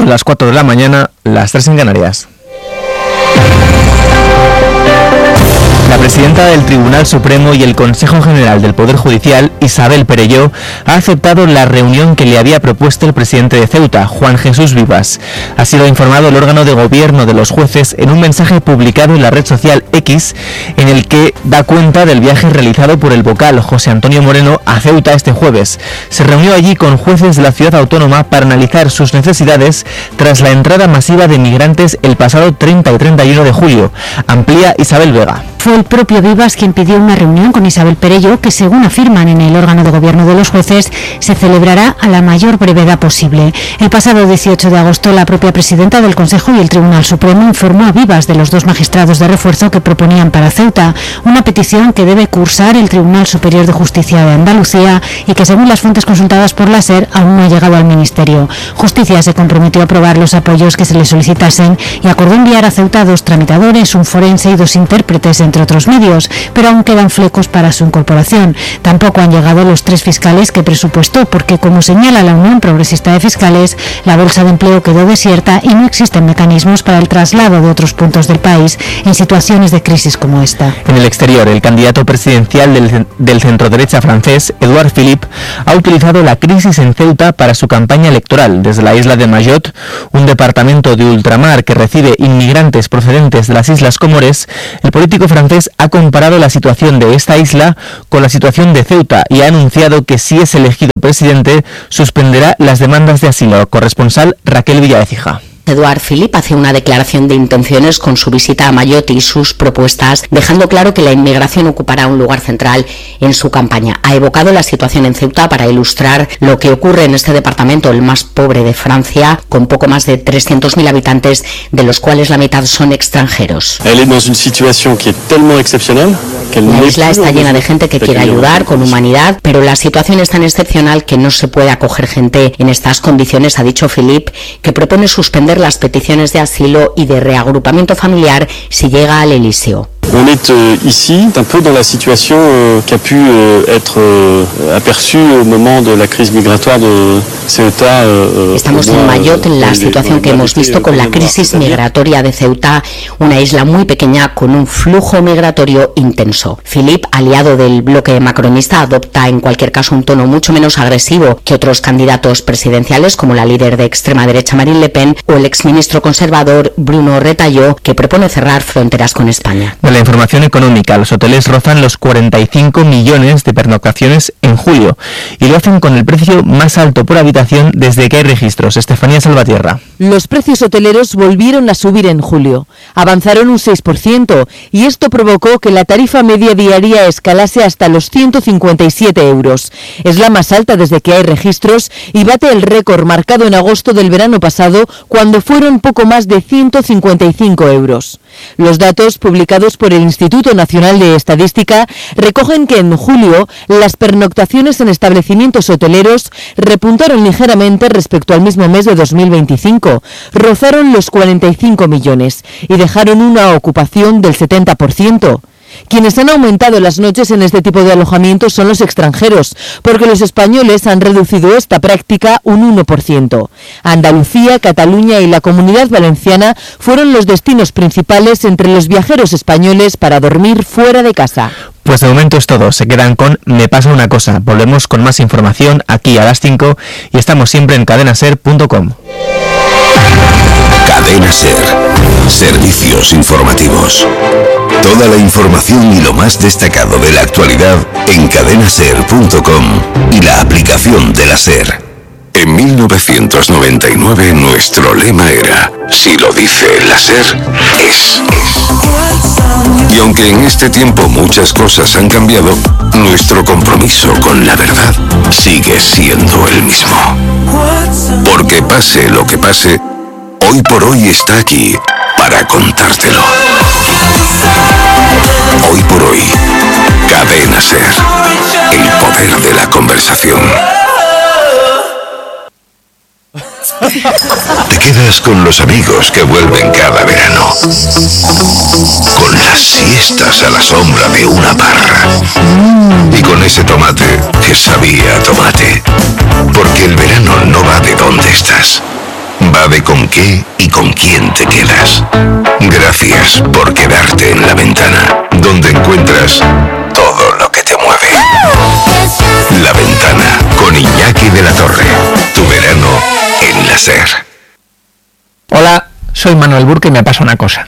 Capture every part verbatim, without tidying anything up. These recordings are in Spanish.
Son las cuatro de la mañana, las tres en Canarias. La presidenta del Tribunal Supremo y el Consejo General del Poder Judicial, Isabel Perelló, ha aceptado la reunión que le había propuesto el presidente de Ceuta, Juan Jesús Vivas. Así lo ha informado el órgano de gobierno de los jueces en un mensaje publicado en la red social X, en el que da cuenta del viaje realizado por el vocal José Antonio Moreno a Ceuta este jueves. Se reunió allí con jueces de la ciudad autónoma para analizar sus necesidades tras la entrada masiva de migrantes el pasado treinta y treinta y uno de julio. Amplía Isabel Vega. Fue el propio Vivas quien pidió una reunión con Isabel Perelló, que según afirman en el órgano de gobierno de los jueces, se celebrará a la mayor brevedad posible. El pasado dieciocho de agosto, la propia presidenta del Consejo y el Tribunal Supremo informó a Vivas de los dos magistrados de refuerzo que proponían para Ceuta, una petición que debe cursar el Tribunal Superior de Justicia de Andalucía y que, según las fuentes consultadas por la SER, aún no ha llegado al Ministerio. Justicia se comprometió a aprobar los apoyos que se le solicitasen y acordó enviar a Ceuta dos tramitadores, un forense y dos intérpretes, entre otros medios, pero aún quedan flecos para su incorporación. Tampoco han llegado los tres fiscales que presupuestó, porque, como señala la Unión Progresista de Fiscales, la bolsa de empleo quedó desierta y no existen mecanismos para el traslado de otros puntos del país en situaciones de crisis como esta. En el exterior, el candidato presidencial del, del centroderecha francés, Edouard Philippe, ha utilizado la crisis en Ceuta para su campaña electoral. Desde la isla de Mayotte, un departamento de ultramar que recibe inmigrantes procedentes de las Islas Comores, el político francés ha comparado la situación de esta isla con la situación de Ceuta y ha anunciado que, si es elegido presidente, suspenderá las demandas de asilo. Corresponsal Raquel Villaécija. Edouard Philippe hace una declaración de intenciones con su visita a Mayotte y sus propuestas, dejando claro que la inmigración ocupará un lugar central en su campaña. Ha evocado la situación en Ceuta para ilustrar lo que ocurre en este departamento, el más pobre de Francia, con poco más de trescientos mil habitantes, de los cuales la mitad son extranjeros. La isla está llena de gente que quiere ayudar con humanidad, pero la situación es tan excepcional que no se puede acoger gente en estas condiciones, ha dicho Philippe, que propone suspender las peticiones de asilo y de reagrupamiento familiar si llega al Elíseo. On est euh, ici un peu dans la situation euh, qui a pu euh, être euh, aperçue au moment de la crise migratoire de Ceuta. Euh, Estamos en Mayotte, en la situación que hemos visto con la crisis migratoria de Ceuta, una isla muy pequeña con un flujo migratorio intenso. Philippe, aliado del bloque macronista, adopta en cualquier caso un tono mucho menos agresivo que otros candidatos presidenciales, como la líder de extrema derecha Marine Le Pen o el exministro conservador Bruno Retailleau, que propone cerrar fronteras con España. De la información económica, los hoteles rozan los cuarenta y cinco millones de pernoctaciones en julio y lo hacen con el precio más alto por habitación desde que hay registros. Estefanía Salvatierra. Los precios hoteleros volvieron a subir en julio. Avanzaron un seis por ciento y esto provocó que la tarifa media diaria escalase hasta los ciento cincuenta y siete euros. Es la más alta desde que hay registros y bate el récord marcado en agosto del verano pasado, cuando fueron poco más de ciento cincuenta y cinco euros. Los datos publicados por el Instituto Nacional de Estadística recogen que en julio las pernoctaciones en establecimientos hoteleros repuntaron ligeramente respecto al mismo mes de dos mil veinticinco, rozaron los cuarenta y cinco millones y dejaron una ocupación del setenta por ciento. Quienes han aumentado las noches en este tipo de alojamientos son los extranjeros, porque los españoles han reducido esta práctica un uno por ciento. Andalucía, Cataluña y la Comunidad Valenciana fueron los destinos principales entre los viajeros españoles para dormir fuera de casa. Pues de momento es todo, se quedan con Me pasa una cosa. Volvemos con más información aquí a las cinco y estamos siempre en cadena ser punto com. Cadena Ser. Servicios informativos. Toda la información y lo más destacado de la actualidad en cadena ser punto com y la aplicación de la SER. En mil novecientos noventa y nueve nuestro lema era: si lo dice la SER, es. Y aunque en este tiempo muchas cosas han cambiado, nuestro compromiso con la verdad sigue siendo el mismo. Porque pase lo que pase, Hoy por Hoy está aquí para contártelo. Hoy por Hoy, Cadena Ser, el poder de la conversación. Te quedas con los amigos que vuelven cada verano, con las siestas a la sombra de una parra y con ese tomate que sabía a tomate, porque el verano no va de dónde estás, va de sabe con qué y con quién te quedas. Gracias por quedarte en La Ventana, donde encuentras todo lo que te mueve. La Ventana, con Iñaki de la Torre. Tu verano en la SER. Hola, soy Manuel Burke y me pasa una cosa.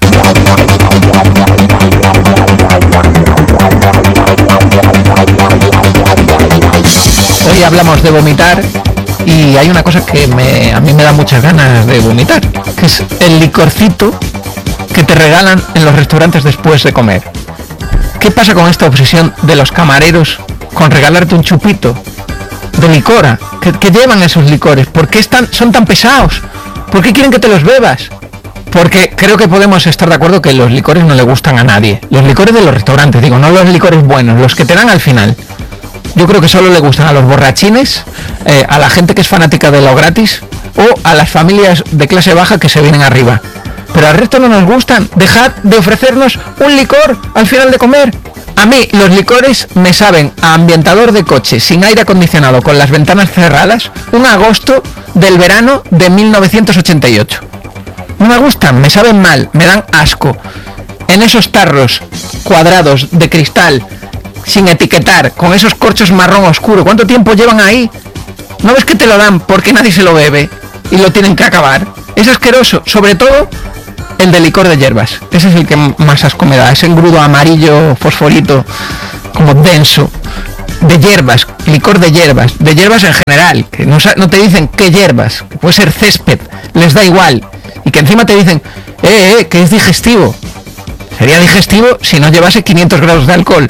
Hoy hablamos de vomitar y hay una cosa que me, a mí me da muchas ganas de vomitar, que es el licorcito que te regalan en los restaurantes después de comer. ¿Qué pasa con esta obsesión de los camareros con regalarte un chupito de licora? ¿Qué, qué llevan esos licores? ¿Por qué están, son tan pesados? ¿Por qué quieren que te los bebas? Porque creo que podemos estar de acuerdo que los licores no le gustan a nadie. Los licores de los restaurantes, digo, no los licores buenos, los que te dan al final. Yo creo que solo le gustan a los borrachines, eh, a la gente que es fanática de lo gratis o a las familias de clase baja que se vienen arriba. Pero al resto no nos gustan. Dejad de ofrecernos un licor al final de comer. A mí los licores me saben a ambientador de coche sin aire acondicionado con las ventanas cerradas un agosto del verano de mil novecientos ochenta y ocho. No me gustan, me saben mal, me dan asco. En esos tarros cuadrados de cristal sin etiquetar, con esos corchos marrón oscuro, ¿cuánto tiempo llevan ahí? ¿No ves que te lo dan porque nadie se lo bebe y lo tienen que acabar? Es asqueroso, sobre todo el de licor de hierbas. Ese es el que más asco me da, ese engrudo amarillo fosforito, como denso, de hierbas, licor de hierbas, de hierbas en general, que no, no te dicen qué hierbas, que puede ser césped, les da igual, y que encima te dicen, eh, eh, que es digestivo. Sería digestivo si no llevase quinientos grados de alcohol.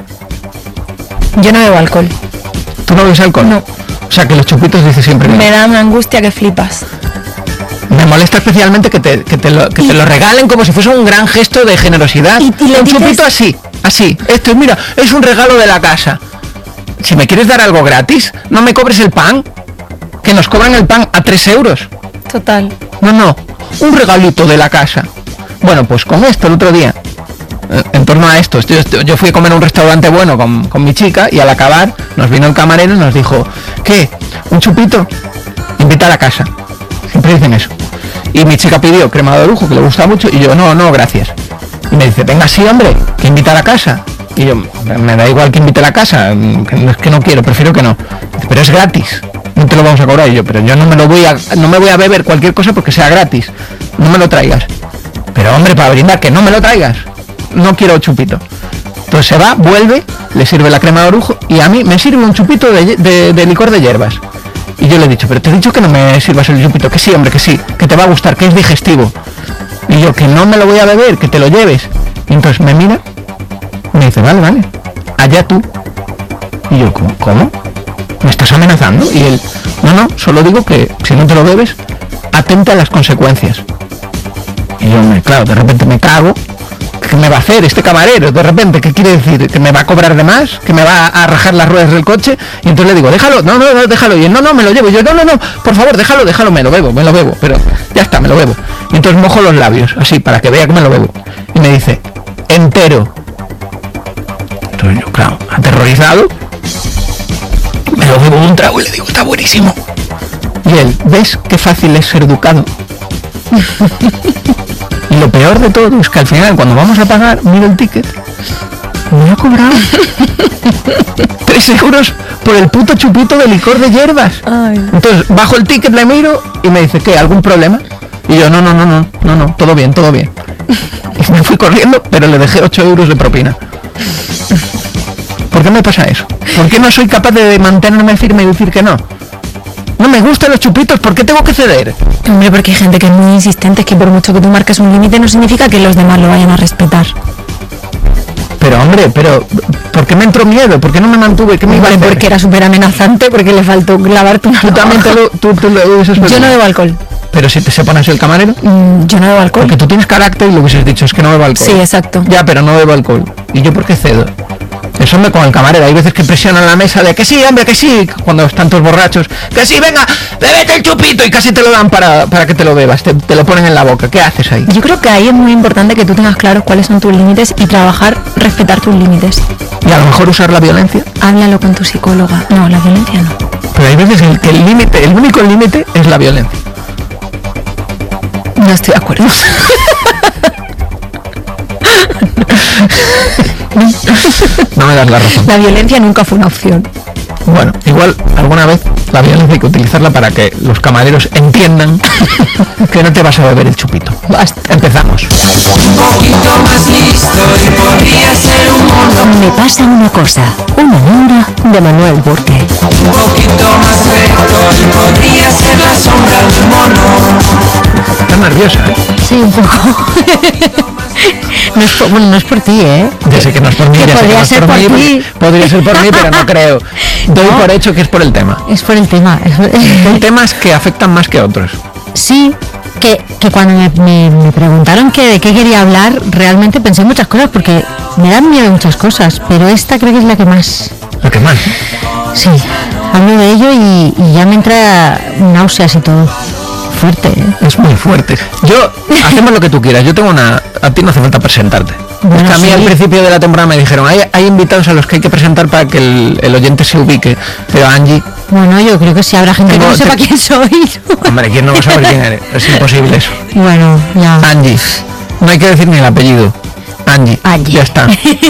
Yo no bebo alcohol. ¿Tú no bebes alcohol? No. O sea, que los chupitos dices siempre no. Me da una angustia que flipas. Me molesta especialmente que te, que te, lo, que te lo regalen como si fuese un gran gesto de generosidad. Y, y un dices... chupito así, así. Esto, mira, es un regalo de la casa. Si me quieres dar algo gratis, no me cobres el pan. Que nos cobran el pan a tres euros. Total. No, no, un regalito de la casa. Bueno, pues con esto el otro día, en torno a esto, yo, yo fui a comer a un restaurante bueno con, con mi chica y al acabar nos vino el camarero y nos dijo, ¿qué? ¿Un chupito? Invita a la casa. Siempre dicen eso. Y mi chica pidió crema de orujo, que le gusta mucho, y yo, no, no, gracias. Y me dice, venga, sí, hombre, que invita a la casa. Y yo, me da igual que invite a la casa, que es que no quiero, prefiero que no. Dice, pero es gratis, no te lo vamos a cobrar. Y yo, pero yo no me lo voy a, no me voy a beber cualquier cosa porque sea gratis. No me lo traigas. Pero hombre, para brindar, que no me lo traigas. No quiero chupito. Entonces se va, vuelve, le sirve la crema de orujo y a mí me sirve un chupito de, de, de licor de hierbas. Y yo le he dicho, pero te he dicho que no me sirvas el chupito, que sí, hombre, que sí, que te va a gustar, que es digestivo. Y yo, que no me lo voy a beber, que te lo lleves. Y entonces me mira y me dice, vale, vale, allá tú. Y yo, ¿cómo? ¿Cómo? ¿Me estás amenazando? Y él, no, no, solo digo que si no te lo bebes, atenta a las consecuencias. Y yo, me, claro, de repente me cago. ¿Qué me va a hacer este camarero? De repente, ¿qué quiere decir? ¿Que me va a cobrar de más? ¿Que me va a rajar las ruedas del coche? Y entonces le digo, déjalo, no, no, no, déjalo. Y él, no, no, me lo llevo. Y yo, no, no, no, por favor, déjalo, déjalo, me lo bebo, me lo bebo. Pero ya está, me lo bebo. Y entonces mojo los labios, así, para que vea que me lo bebo. Y me dice, entero. Entonces yo, claro, aterrorizado, me lo bebo un trago y le digo, está buenísimo. Y él, ¿ves qué fácil es ser educado? Y lo peor de todo es que al final, cuando vamos a pagar, miro el ticket, me ha cobrado tres euros por el puto chupito de licor de hierbas. Ay. Entonces bajo el ticket, le miro y me dice, ¿qué? ¿Algún problema? Y yo, no, no, no, no, no, no, todo bien, todo bien. Y me fui corriendo, pero le dejé ocho euros de propina. ¿Por qué me pasa eso? ¿Por qué no soy capaz de mantenerme firme y decir que no? No me gustan los chupitos, ¿por qué tengo que ceder? Hombre, porque hay gente que es muy insistente, es que por mucho que tú marques un límite no significa que los demás lo vayan a respetar. Pero hombre, pero ¿por qué me entró miedo? ¿Por qué no me mantuve? ¿Qué me iba a hacer? Porque era súper amenazante, porque le faltó clavarte una... ¿Tú también te lo, tú, tú lo hubieses Yo no bebo alcohol. Pero si te se pone así el camarero. Mm, yo no bebo alcohol. Porque tú tienes carácter y lo hubieses dicho, es que no bebo alcohol. Sí, exacto. Ya, pero no bebo alcohol. ¿Y yo por qué cedo? Eso me con el camarero. Hay veces que presionan la mesa de que sí, hombre, que sí. Cuando están todos borrachos. Que sí, venga, bébete el chupito. Y casi te lo dan para, para que te lo bebas. Te, te lo ponen en la boca. ¿Qué haces ahí? Yo creo que ahí es muy importante que tú tengas claros cuáles son tus límites y trabajar, respetar tus límites. Y a lo mejor usar la violencia. Háblalo con tu psicóloga. No, la violencia no. Pero hay veces el, que el límite, el único límite es la violencia. No estoy de acuerdo. No me das la razón. La violencia nunca fue una opción. Bueno, igual alguna vez la violencia hay que utilizarla para que los camareros entiendan que no te vas a beber el chupito. Basta. Empezamos. Un poquito más listo y podría ser un mono. Me pasa una cosa, una hora de Manuel Burke. Un poquito más recto y podría ser la sombra del mono. Estás nerviosa, ¿eh? Sí, un poco. No es por, bueno, no es por ti, ¿eh? Ya sé que no es por mí, Que ya sé que podría no es ser por por mí, ti. porque- podría ser por mí, pero no creo. Doy No. por hecho que es por el tema. Es por el tema. Hay temas que afectan más que otros. Sí, que, que cuando me, me- me preguntaron que de qué quería hablar, realmente pensé en muchas cosas, porque me dan miedo muchas cosas, pero esta creo que es la que más. Lo que más. Sí, hablo de ello y, y ya me entra náuseas y todo. Fuerte, ¿eh? Es muy fuerte. Yo, hacemos lo que tú quieras. Yo tengo una... A ti no hace falta presentarte. Bueno, es que a mí sí. al principio de la temporada me dijeron, hay, hay invitados a los que hay que presentar para que el, el oyente se ubique. Pero Angie, Bueno, yo creo que sí habrá gente Tengo- que no sepa te- quién soy. hombre, ¿quién no va a saber quién eres? Es imposible eso. Bueno, ya. Angie. No hay que decir ni el apellido. Angie. Angie. Ya está.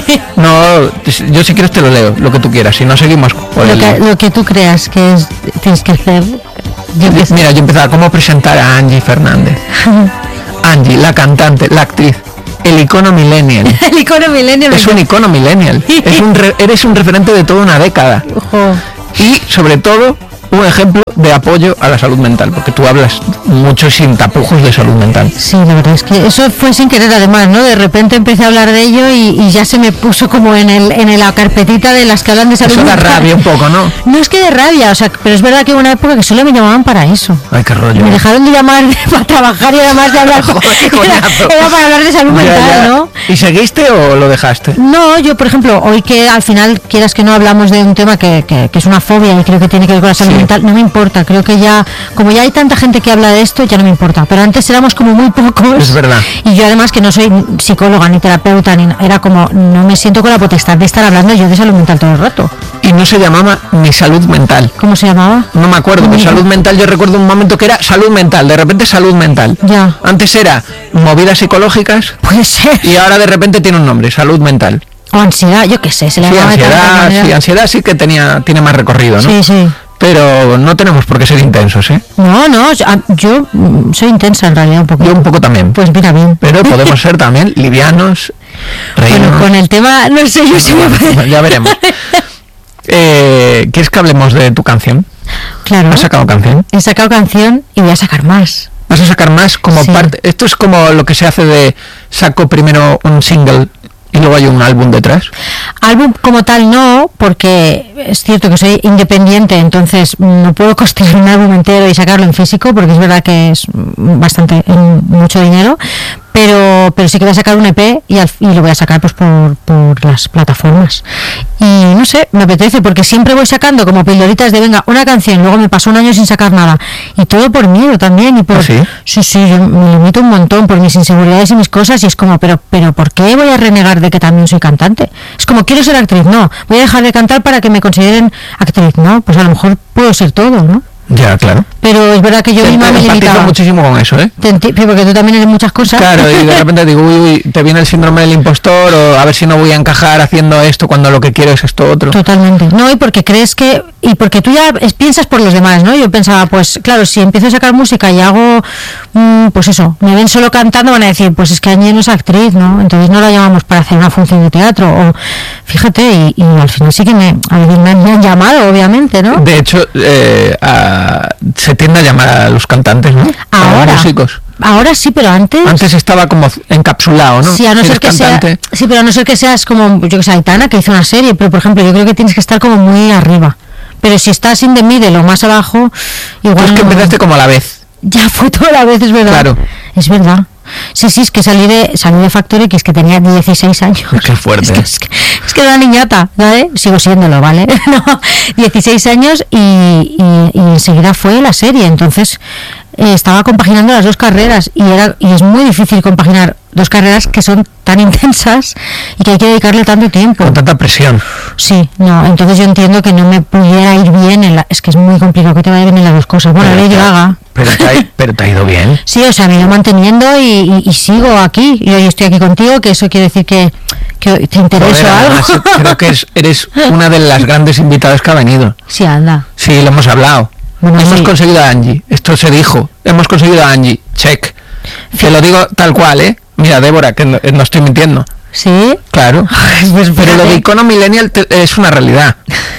No, yo si quieres te lo leo, lo que tú quieras. Si no seguimos por Lo el... que, lo que tú creas que es, tienes que hacer. Yo qué sé. Mira, yo empezaba, ¿cómo presentar a Angie Fernández? Angie, la cantante, la actriz, el icono millennial. El icono millennial. Es un icono millennial. Es un re- eres un referente de toda una década. Ojo. Y, sobre todo, un ejemplo de apoyo a la salud mental, porque tú hablas mucho y sin tapujos de salud mental. Sí, la verdad es que eso fue sin querer además, ¿no? De repente empecé a hablar de ello y, y ya se me puso como en el en la carpetita de las que hablan de salud Eso da mental. rabia un poco, ¿no? No es que de rabia, o sea, pero es verdad que hubo una época que solo me llamaban para eso. Ay, qué rollo. Me dejaron de llamar para trabajar y además de hablar Joder, qué era, coñazo. era para hablar de salud Ya, mental, ya. ¿no? ¿Y seguiste o lo dejaste? No, yo por ejemplo, hoy que al final quieras que no hablamos de un tema que, que, que es una fobia y creo que tiene que ver con la salud Sí. mental, no me importa, creo que ya, como ya hay tanta gente que habla de esto, ya no me importa, pero antes éramos como muy pocos. Es verdad. Y yo además que no soy psicóloga ni terapeuta, ni era como, no me siento con la potestad de estar hablando yo de salud mental todo el rato. Y no se llamaba ni salud mental. ¿Cómo se llamaba? No me acuerdo, pero Ni- salud mental, yo recuerdo un momento que era salud mental, de repente salud mental. Ya. Antes era movidas psicológicas Puede ser. y ahora de repente tiene un nombre, salud mental. O ansiedad, yo qué sé, se le Sí, llamaba de tanta ansiedad, manera. sí, ansiedad sí que tenía, tiene más recorrido, ¿no? Sí, sí. Pero no tenemos por qué ser intensos, ¿eh? No, no, yo, yo, mm, soy intensa en realidad un poco. Yo un poco también. Pues mira bien. Pero podemos ser también livianos, Bueno, reírnos. con el tema, no sé, yo sí me Bueno, ya veremos. Eh, ¿Quieres que hablemos de tu canción? Claro. ¿Has sacado canción? He sacado canción y voy a sacar más. ¿Vas a sacar más como Sí. parte? Esto es como lo que se hace de saco primero un single y luego hay un álbum detrás. Álbum como tal no, porque es cierto que soy independiente, entonces mm, no puedo costear un álbum entero y sacarlo en físico, porque es verdad que es mm, bastante, mm, mucho dinero, pero pero sí que voy a sacar un E P y, al- y lo voy a sacar pues por, por las plataformas. Y no sé, me apetece, porque siempre voy sacando como pildoritas de venga, una canción, luego me paso un año sin sacar nada. Y todo por miedo también. Y por, ¿Ah, sí? Sí, sí, yo me limito un montón por mis inseguridades y mis cosas y es como, pero, pero ¿por qué voy a renegar de que también soy cantante? Es como, quiero ser actriz, no. Voy a dejar de cantar para que me consideren actriz, no. Pues a lo mejor puedo ser todo, ¿no? Ya, claro. Pero es verdad que yo Te- misma te me empatizo limitaba. muchísimo con eso, ¿eh? Te enti- sí, porque tú también eres muchas cosas. Claro, y de repente digo, uy, uy, te viene el síndrome del impostor o a ver si no voy a encajar haciendo esto cuando lo que quiero es esto otro. Totalmente. No, y porque crees que... Y porque tú ya es- piensas por los demás, ¿no? Yo pensaba, pues claro, si empiezo a sacar música y hago, mm, pues eso, me ven solo cantando, van a decir, pues es que Angie no es actriz, ¿no? Entonces no la llamamos para hacer una función de teatro. O fíjate, y, y al final sí que me, a ver, me, han- me han llamado, obviamente, ¿no? De hecho, eh, a- se tiende a llamar a los cantantes, ¿no? A los Ahora. músicos. Ahora sí, pero antes... Antes estaba como encapsulado, ¿no? Sí, a no Si ser eres que sea, cantante. sí, pero a no ser que seas como, yo que sé, Aitana, que hizo una serie, pero por ejemplo, yo creo que tienes que estar como muy arriba. Pero si estás in the middle o más abajo, igual Tú es que no- empezaste como a la vez. Ya fue toda la vez, es verdad. Claro. Es verdad. Sí, sí, es que salí de salí de Factor X, que tenía dieciséis años. Qué fuerte. Es que, es que, es que era una niñata, ¿vale? Sigo siéndolo, ¿vale? No, dieciséis años y, y, y enseguida fue la serie. Entonces eh, estaba compaginando las dos carreras y era y es muy difícil compaginar dos carreras que son tan intensas y que hay que dedicarle tanto tiempo. Con tanta presión. Sí, no, entonces yo entiendo que no me pudiera ir bien en la... Es que es muy complicado que te vaya bien en las dos cosas. Bueno, Pero Lady te- Gaga. Pero te, ha, Pero te ha ido bien. Sí, o sea, me he ido manteniendo y, y, y sigo aquí. Y hoy estoy aquí contigo, que eso quiere decir que, que te intereso Joder, algo. además, creo que es, eres una de las grandes invitadas que ha venido. Sí, anda. Sí, lo hemos hablado. Bueno, hemos sí. conseguido a Angie. Esto se dijo. Hemos conseguido a Angie. Check. Te lo digo tal cual, ¿eh? Mira, Débora, que no, no estoy mintiendo. ¿Sí? Claro. Pues pero lo de icono millennial te, es una realidad.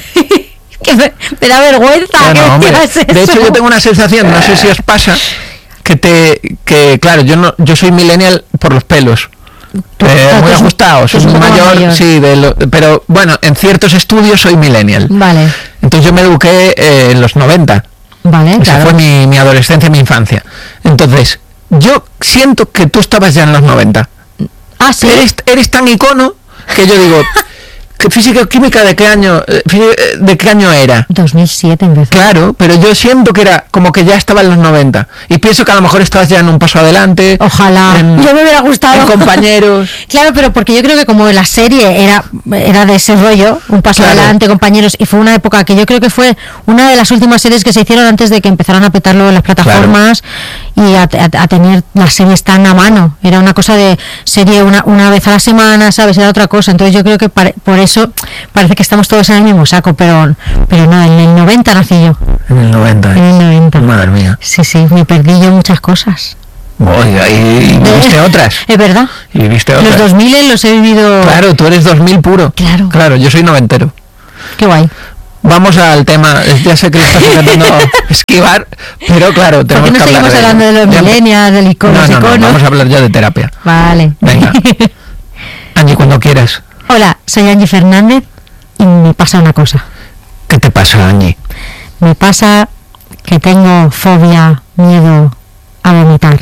que me, me da vergüenza. No, que no, hombre. digas eso. De hecho, yo tengo una sensación, no sé si os pasa, que te, que claro, yo no, yo soy millennial por los pelos. Tú- Eh, tú- muy tú- ajustado, soy tú muy eres un poco mayor, mayor. sí, de lo- pero bueno, en ciertos estudios soy millennial. Vale, Entonces yo me eduqué eh, en los noventa. vale, Esa claro. fue mi, mi adolescencia, mi infancia. Entonces, yo siento que tú estabas ya en los noventa. Ah, sí. Eres, eres tan icono que yo digo, ¿que física o química de qué año, eh, fí- eh, de qué año era? dos mil siete empezó. Claro, pero yo siento que era como que ya estaba en los noventa. Y pienso que a lo mejor estabas ya en un paso adelante. Ojalá. En, Yo me hubiera gustado. en compañeros. Claro, pero porque yo creo que como la serie era era de ese rollo, un paso Claro. adelante, compañeros, y fue una época que yo creo que fue una de las últimas series que se hicieron antes de que empezaran a petarlo en las plataformas y a, a- a tener las series tan a mano. Era una cosa de serie una, una vez a la semana, ¿sabes? Era otra cosa. Entonces yo creo que pare- por eso parece que estamos todos en el mismo saco, pero pero no, en el noventa nací yo. En el noventa. En el noventa. Madre mía. Sí, sí, me perdí yo muchas cosas. Oiga, y, y viste otras. Es verdad. Y viste Los otras. dos mil los he vivido. Claro, tú eres dos mil puro. Claro. Claro, yo soy noventero. Qué guay. Vamos al tema. eh, Ya sé que lo estás intentando esquivar, pero claro, ¿Por tenemos qué no que hablar seguimos de ello. hablando de los Ya- millennials, del icono, No, los no, no, iconos? vamos a hablar ya de terapia. Vale. Venga. Angie, cuando quieras. Hola, soy Angie Fernández y me pasa una cosa. ¿Qué te pasa, Angie? Me pasa que tengo fobia, miedo a vomitar.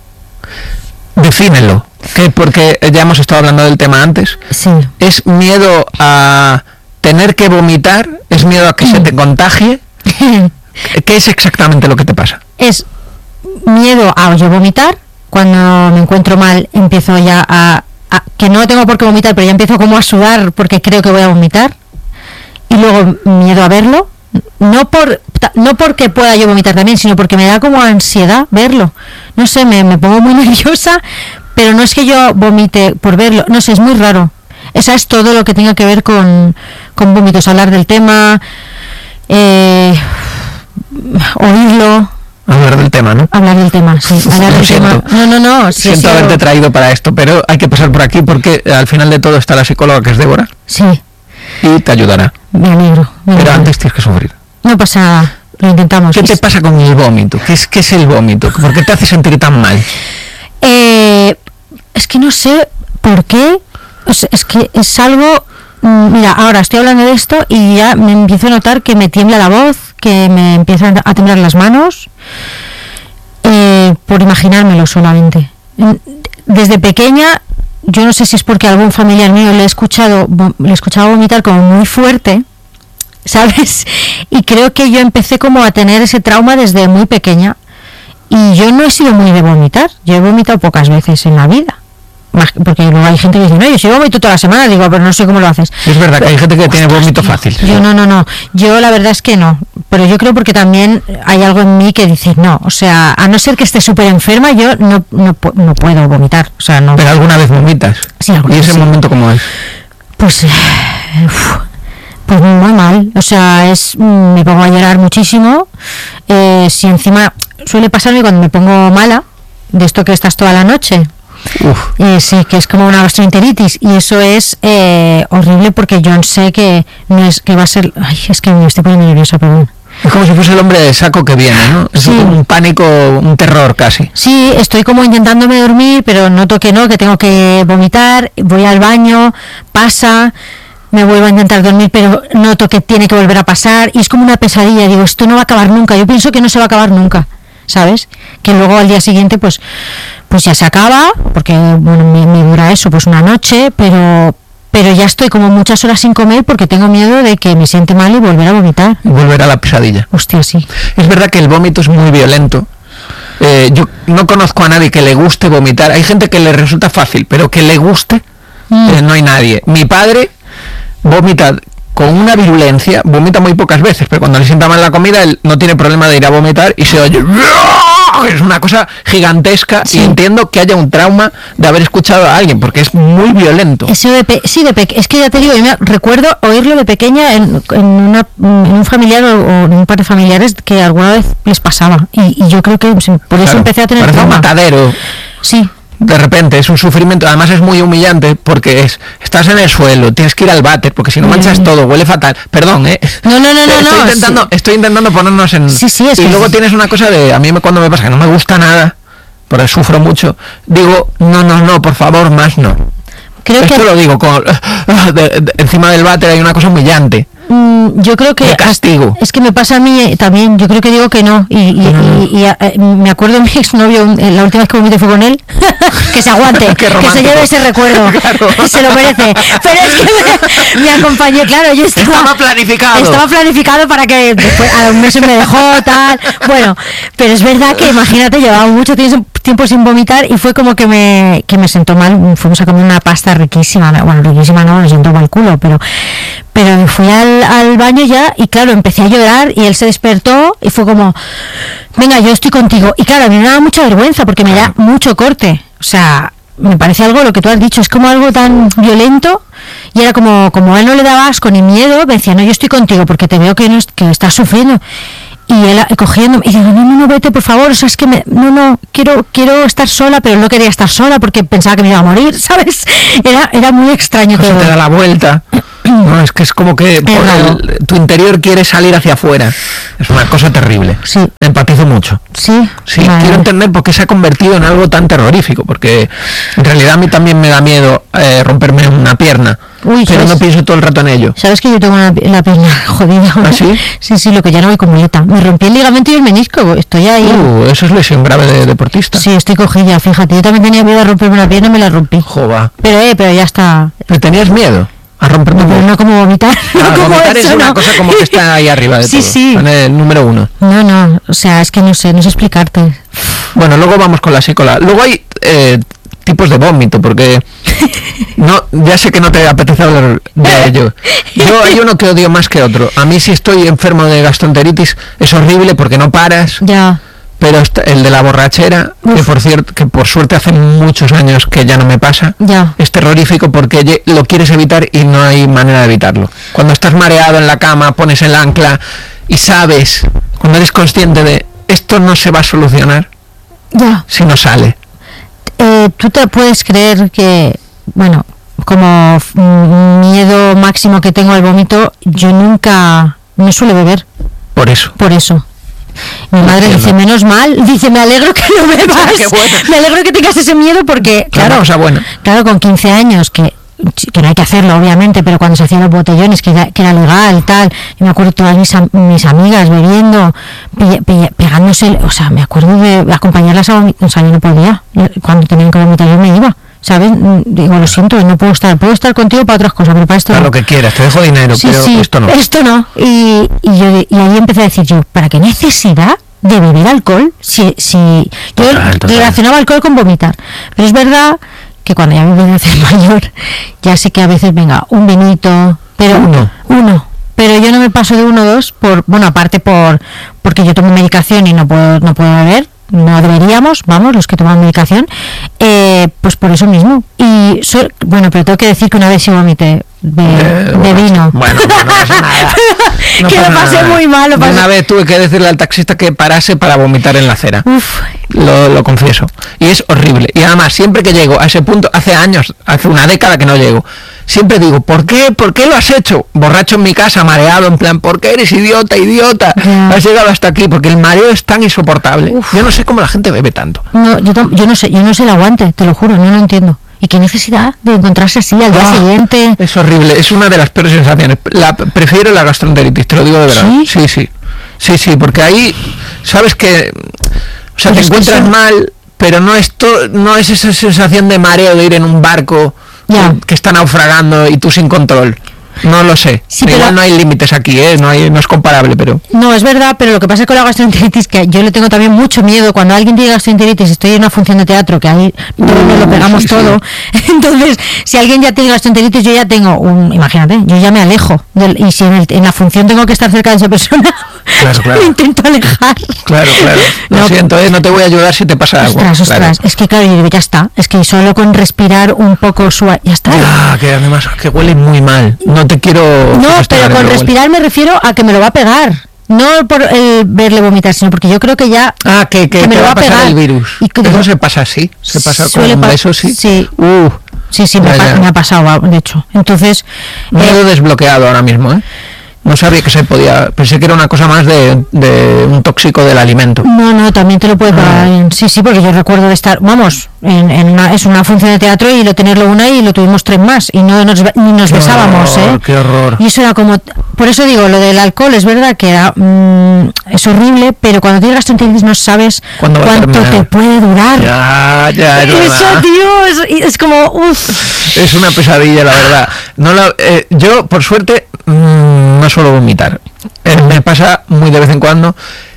Defínelo. ¿Qué? Porque ya hemos estado hablando del tema antes. Sí. ¿Es miedo a tener que vomitar? ¿Es miedo a que se te contagie? ¿Qué es exactamente lo que te pasa? Es miedo a yo vomitar. Cuando me encuentro mal empiezo ya a, a- que no tengo por qué vomitar, pero ya empiezo como a sudar porque creo que voy a vomitar. Y luego miedo a verlo. No por ta- no porque pueda yo vomitar también, sino porque me da como ansiedad verlo. No sé, me, me pongo muy nerviosa, pero no es que yo vomite por verlo. No sé, es muy raro. Esa es todo lo que tenga que ver con, con vómitos. Hablar del tema, eh, oírlo. Hablar del tema, ¿no? Hablar del tema, sí. Hablar Lo del siento. tema. No, no, no. sí, Siento sí, haberte o- traído para esto, pero hay que pasar por aquí porque al final de todo está la psicóloga, que es Débora, Sí, y te ayudará. me alegro. me Pero alegro. antes tienes que sufrir. No pasa nada, lo intentamos. ¿Qué te Es- pasa con el vómito? ¿Qué es, qué es el vómito? ¿Por qué te hace sentir tan mal? Eh, es que no sé por qué. O sea, es que es algo. mm, Mira, ahora estoy hablando de esto y ya me empiezo a notar que me tiembla la voz, que me empiezan a temblar las manos, eh, por imaginármelo solamente. Mm, Desde pequeña, yo no sé si es porque a algún familiar mío le he escuchado, vo- le he escuchado vomitar como muy fuerte, ¿sabes? Y creo que yo empecé como a tener ese trauma desde muy pequeña. Y yo no he sido muy de vomitar. Yo he vomitado pocas veces en la vida. Más- porque luego hay gente que dice, no, yo sí vomito toda la semana. Digo, pero no sé cómo lo haces. Es verdad que hay gente que tiene vómito fácil. Yo no, no, no. Yo la verdad es que no. Pero yo creo porque también hay algo en mí que dice, no. O sea, a no ser que esté súper enferma, yo no, no, pu- no puedo vomitar. O sea, no. Pero alguna vez vomitas. Sí, alguna ¿Y vez ese sí. momento cómo es? Pues, eh, uf, pues muy mal. O sea, es mm, me pongo a llorar muchísimo. Eh, si encima suele pasarme cuando me pongo mala, de esto que estás toda la noche. Uf. Eh, sí, que es como una gastroenteritis y eso es eh, horrible porque yo sé que no es que va a ser. Ay, es que me estoy poniendo nerviosa, perdón. Es como si fuese el hombre de saco que viene, ¿no? Es Sí. un pánico, un terror casi. Sí, estoy como intentándome dormir, pero noto que no, que tengo que vomitar, voy al baño, pasa, me vuelvo a intentar dormir, pero noto que tiene que volver a pasar y es como una pesadilla. Digo, esto no va a acabar nunca. Yo pienso que no se va a acabar nunca, ¿sabes? Que luego al día siguiente, pues, pues ya se acaba, porque bueno, me, me dura eso, pues una noche, pero, pero ya estoy como muchas horas sin comer porque tengo miedo de que me siente mal y volver a vomitar. Y volver a la pesadilla. Hostia, sí. Es verdad que el vómito es muy violento. Eh, yo no conozco a nadie que le guste vomitar. Hay gente que le resulta fácil, pero que le guste, Mm. eh, no hay nadie. Mi padre vomita con una virulencia, vomita muy pocas veces, pero cuando le sienta mal la comida, él no tiene problema de ir a vomitar y se oye es una cosa gigantesca, Sí. y entiendo que haya un trauma de haber escuchado a alguien, porque es muy violento. Eso de pe- sí, de pe- es que ya te digo, yo me recuerdo oírlo de pequeña en, en, una, en un familiar o, o en un par de familiares que alguna vez les pasaba. Y, y yo creo que por eso Claro, empecé a tener parece un trauma. matadero. Sí. De repente es un sufrimiento, además es muy humillante porque es estás en el suelo, tienes que ir al váter porque si no manchas Mm. todo, huele fatal. Perdón, ¿eh? No, no, no, no, estoy no, intentando, sí. estoy intentando ponernos en Sí, sí, es y que luego es- tienes una cosa de a mí me, cuando me pasa que no me gusta nada, porque sufro mucho, digo, no, no, no, por favor, más no. Creo Esto que lo digo con de- de- encima del váter hay una cosa humillante. Mm, yo creo que De castigo. es que me pasa a mí eh, también, yo creo que digo que no y, y, y- y, eh, me acuerdo de mi exnovio, un- eh, la última vez que vomité fue con él. Que se aguante, Qué que se romántico. lleve ese recuerdo. Claro. Se lo merece, pero es que me, me acompañó, claro, yo estaba, Estaba planificado. estaba planificado para que después a un mes me dejó tal, bueno, pero es verdad que imagínate, llevaba mucho tiempo tiempo sin vomitar y fue como que me que me sentó mal. Fuimos a comer una pasta riquísima, bueno, riquísima no, me sentó mal culo, pero pero fui al, al baño ya y claro, empecé a llorar y él se despertó y fue como, venga, yo estoy contigo. Y claro, a mí me daba mucha vergüenza porque me da mucho corte, o sea, me parece algo, lo que tú has dicho, es como algo tan violento. Y era como, como a él no le daba asco ni miedo, me decía, no, yo estoy contigo porque te veo que, no, es- que estás sufriendo. Y él eh, cogiendo, y digo, no, no, no, vete, por favor, o sea, es que me, no, no, quiero, quiero estar sola, pero no quería estar sola porque pensaba que me iba a morir, ¿sabes? Era, era muy extraño Se todo. te da la vuelta. No, es que es como que por raro. el- tu interior quiere salir hacia afuera. Es una cosa terrible. Sí. Empatizo mucho. Sí, Sí, vale. quiero entender por qué se ha convertido en algo tan terrorífico, porque en realidad a mí también me da miedo eh, romperme una pierna, Uy, pero ¿sabes? no pienso todo el rato en ello. ¿Sabes que yo tengo una, la pierna jodida? ¿Ah, sí? Sí, sí, lo que ya no voy con muleta. Me rompí el ligamento y el menisco, estoy ahí. Uh, eso es lesión grave de deportista. Sí, estoy cogida, fíjate. Yo también tenía miedo de romperme una pierna y me la rompí. Jova. Pero, eh, pero ya está. ¿Pero tenías miedo a romperme No, pero no como vomitar. Ah, no como vomitar eso, es una no. cosa como que está ahí arriba de Sí, todo. sí. En el número uno. No, no, o sea, es que no sé, no sé explicarte. Bueno, luego vamos con la psicóloga. Luego hay eh, tipos de vómito, porque no, ya sé que no te apetece hablar de ello. Yo hay uno que odio más que otro. A mí si estoy enfermo de gastroenteritis es horrible porque no paras. Ya. Pero esta- el de la borrachera, que por cierto, que por suerte hace muchos años que ya no me pasa, Ya. es terrorífico porque ye- lo quieres evitar y no hay manera de evitarlo. Cuando estás mareado en la cama, pones el ancla y sabes, cuando eres consciente de esto no se va a solucionar Ya. si no sale. Eh, Tú te puedes creer que, bueno, como mm, miedo máximo que tengo al vómito, yo nunca, no suelo beber, Por eso. por eso. Mi madre Entiendo. dice, menos mal, dice, me alegro que no bebas, Qué bueno. me alegro que tengas ese miedo porque, Claro, claro, cosa buena. claro, con quince años, que que no hay que hacerlo, obviamente, pero cuando se hacían los botellones, que era, que era legal, tal, yo me acuerdo todas mis, am- mis amigas bebiendo, pe- pe- pegándose, o sea, me acuerdo de acompañarlas a vomitar, o sea, yo no podía, yo- cuando tenían que vomitar yo me iba, ¿sabes? Mm, Digo, lo siento, no puedo estar, puedo estar contigo para otras cosas, pero para esto Haz no. lo que quieras, te dejo dinero, Sí, pero sí, esto no. Esto no. Y, y, yo, y ahí empecé a decir yo, ¿para qué necesidad de beber alcohol? Si, si yo Total, total. relacionaba alcohol con vomitar. Pero es verdad que cuando ya me voy a hacer mayor, ya sé que a veces venga un vinito, pero Uno. uno. Pero yo no me paso de uno o dos, por, bueno, aparte por porque yo tomo medicación y no puedo, no puedo beber. No deberíamos, vamos, los que toman medicación, eh, pues por eso mismo. Y so- bueno, pero tengo que decir que una vez sí vomité de, Eh, de bueno, vino. Bueno, pues no pasa nada. No que pasa lo pasé nada. muy mal, lo Yo pasé. Una vez tuve que decirle al taxista que parase para vomitar en la acera. Uf, Lo, lo confieso. Y es horrible. Y además, siempre que llego a ese punto, hace años, hace una década que no llego, siempre digo, ¿por qué? ¿Por qué lo has hecho? Borracho en mi casa, mareado, en plan, ¿por qué eres idiota, idiota? Ya. Has llegado hasta aquí, porque el mareo es tan insoportable. Yo no sé cómo la gente bebe tanto. no, yo, tam- yo no sé, yo no sé el aguante, te lo juro, no lo entiendo. ¿Y qué necesidad de encontrarse así al día Ah, siguiente? Es horrible, es una de las peores sensaciones. La, prefiero la gastroenteritis, te lo digo de verdad. ¿Sí? Sí, sí. Sí, sí, porque ahí sabes que, o sea, Pero te es que encuentras eso- mal, pero no es to- no es esa sensación de mareo de ir en un barco Ya. que, que está naufragando y tú sin control. No lo sé. Sí, Igual pero... no hay límites aquí, ¿eh? No, hay, no es comparable, pero... No, es verdad, pero lo que pasa con la gastroenteritis, que yo le tengo también mucho miedo. Cuando alguien tiene gastroenteritis, estoy en una función de teatro, que ahí todos nos lo pegamos sí, todo. Sí. Entonces, si alguien ya tiene gastroenteritis, yo ya tengo un... Imagínate, yo ya me alejo. Del, y si en, el, en la función tengo que estar cerca de esa persona, claro, claro. me intento alejar. Claro, claro. Lo no, siento, ¿eh? No te voy a ayudar si te pasa algo. Ostras, ostras. Claro. Es que claro, yo digo, ya está. Es que solo con respirar un poco suave, ya está. Ah, que además que huele muy mal. No te quiero... No, pero con respirar huele. Me refiero a que me lo va a pegar. No por el verle vomitar, sino porque yo creo que ya... Ah, que, que, que me lo va a pasar pegar. El virus. Y que, eso se pasa así. Se pasa con pa eso, sí. Sí. Uh, sí, sí, me, pa me ha pasado, de hecho. Entonces... Me he eh, desbloqueado ahora mismo, ¿eh? No sabía que se podía, pensé que era una cosa más de, de un tóxico del alimento. No, no, también te lo puede pagar. Ah. Sí, sí, porque yo recuerdo de estar, vamos, en, en una, es una función de teatro y lo tenerlo una y lo tuvimos tres más y no nos, ni nos qué besábamos, horror, ¿eh? Qué horror. Y eso era como, por eso digo, lo del alcohol es verdad que era, mmm, es horrible, pero cuando tienes gastroenteritis no sabes cuánto te puede durar. Ya, ya, es eso, verdad. Tío, es, es como, uff. Es una pesadilla, la verdad. No la, eh, yo, por suerte, mmm, no suelo vomitar. Eh, me pasa muy de vez en cuando.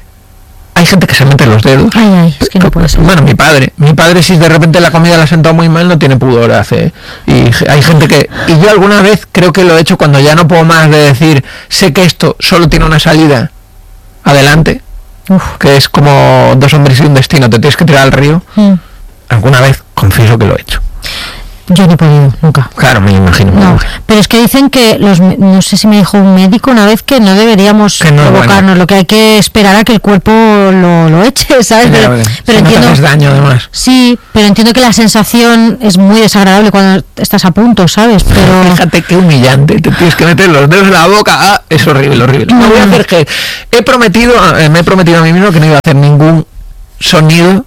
Hay gente que se mete los dedos. Ay, ay, es que no puede ser. Bueno, mi padre. Mi padre, si de repente la comida la ha sentado muy mal, no tiene pudor, hace. Y hay gente que... Y yo alguna vez creo que lo he hecho cuando ya no puedo más de decir, sé que esto solo tiene una salida adelante, Uf. que es como dos hombres y un destino, te tienes que tirar al río. Mm. Alguna vez confieso que lo he hecho. Yo no he podido, nunca. Claro, me imagino. No, pero es que dicen que, los, no sé si me dijo un médico una vez, que no deberíamos que no, provocarnos, bueno. Lo que hay que esperar a que el cuerpo lo, lo eche, ¿sabes? Sí, pero pero si entiendo, no te haces daño, además. Sí, pero entiendo que la sensación es muy desagradable cuando estás a punto, ¿sabes? Pero fíjate qué humillante, te tienes que meter los dedos en la boca. Ah, es horrible, horrible. No voy a hacer que... He prometido, eh, me he prometido a mí mismo que no iba a hacer ningún sonido.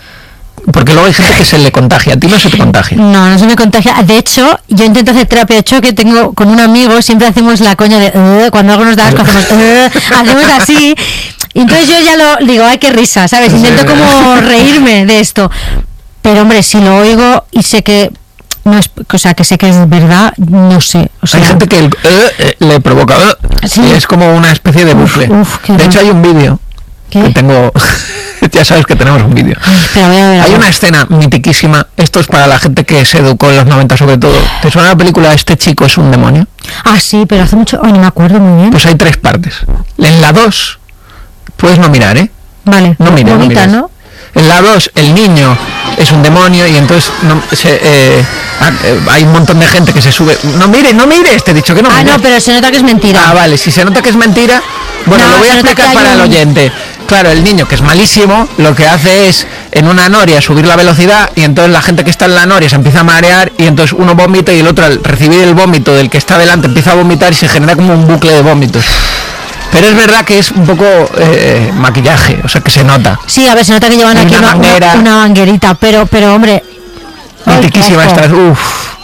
Porque luego hay gente que se le contagia. ¿A ti no se te contagia? No, no se me contagia. De hecho, yo intento hacer terapia de choque. Tengo con un amigo, siempre hacemos la coña de uh, cuando algo nos da asco, hacemos, uh, hacemos así. Y entonces yo ya lo digo, ay, qué risa, ¿sabes? Intento como reírme de esto. Pero hombre, si lo oigo y sé que no es, o sea, que sé que es verdad, no sé. O sea, hay gente que el, uh, le provoca uh, ¿sí? Y es como una especie de bucle. Uf, uf, de hecho, hay un vídeo que tengo... Ya sabes que tenemos un vídeo. Hay una escena mitiquísima. Esto es para la gente que se educó en los noventa sobre todo. ¿Te suena la película Este chico es un demonio? Ah, sí, pero hace mucho... Oh, no me acuerdo muy bien. Pues hay tres partes. En la dos puedes no mirar, ¿eh? Vale. No mires, bonita, no, ¿no? En la dos el niño es un demonio y entonces no, se, eh, hay un montón de gente que se sube. No mire, no mire, te he dicho que no mire. Ah, no, pero se nota que es mentira. Ah, vale, si se nota que es mentira... Bueno, no, lo voy a explicar para un... el oyente. Claro, el niño, que es malísimo, lo que hace es en una noria subir la velocidad y entonces la gente que está en la noria se empieza a marear y entonces uno vomita y el otro al recibir el vómito del que está delante empieza a vomitar y se genera como un bucle de vómitos. Pero es verdad que es un poco eh, maquillaje, o sea que se nota. Sí, a ver, se nota que llevan y aquí una, una, una manguerita, pero, pero hombre... Mitiquísima esta, uff,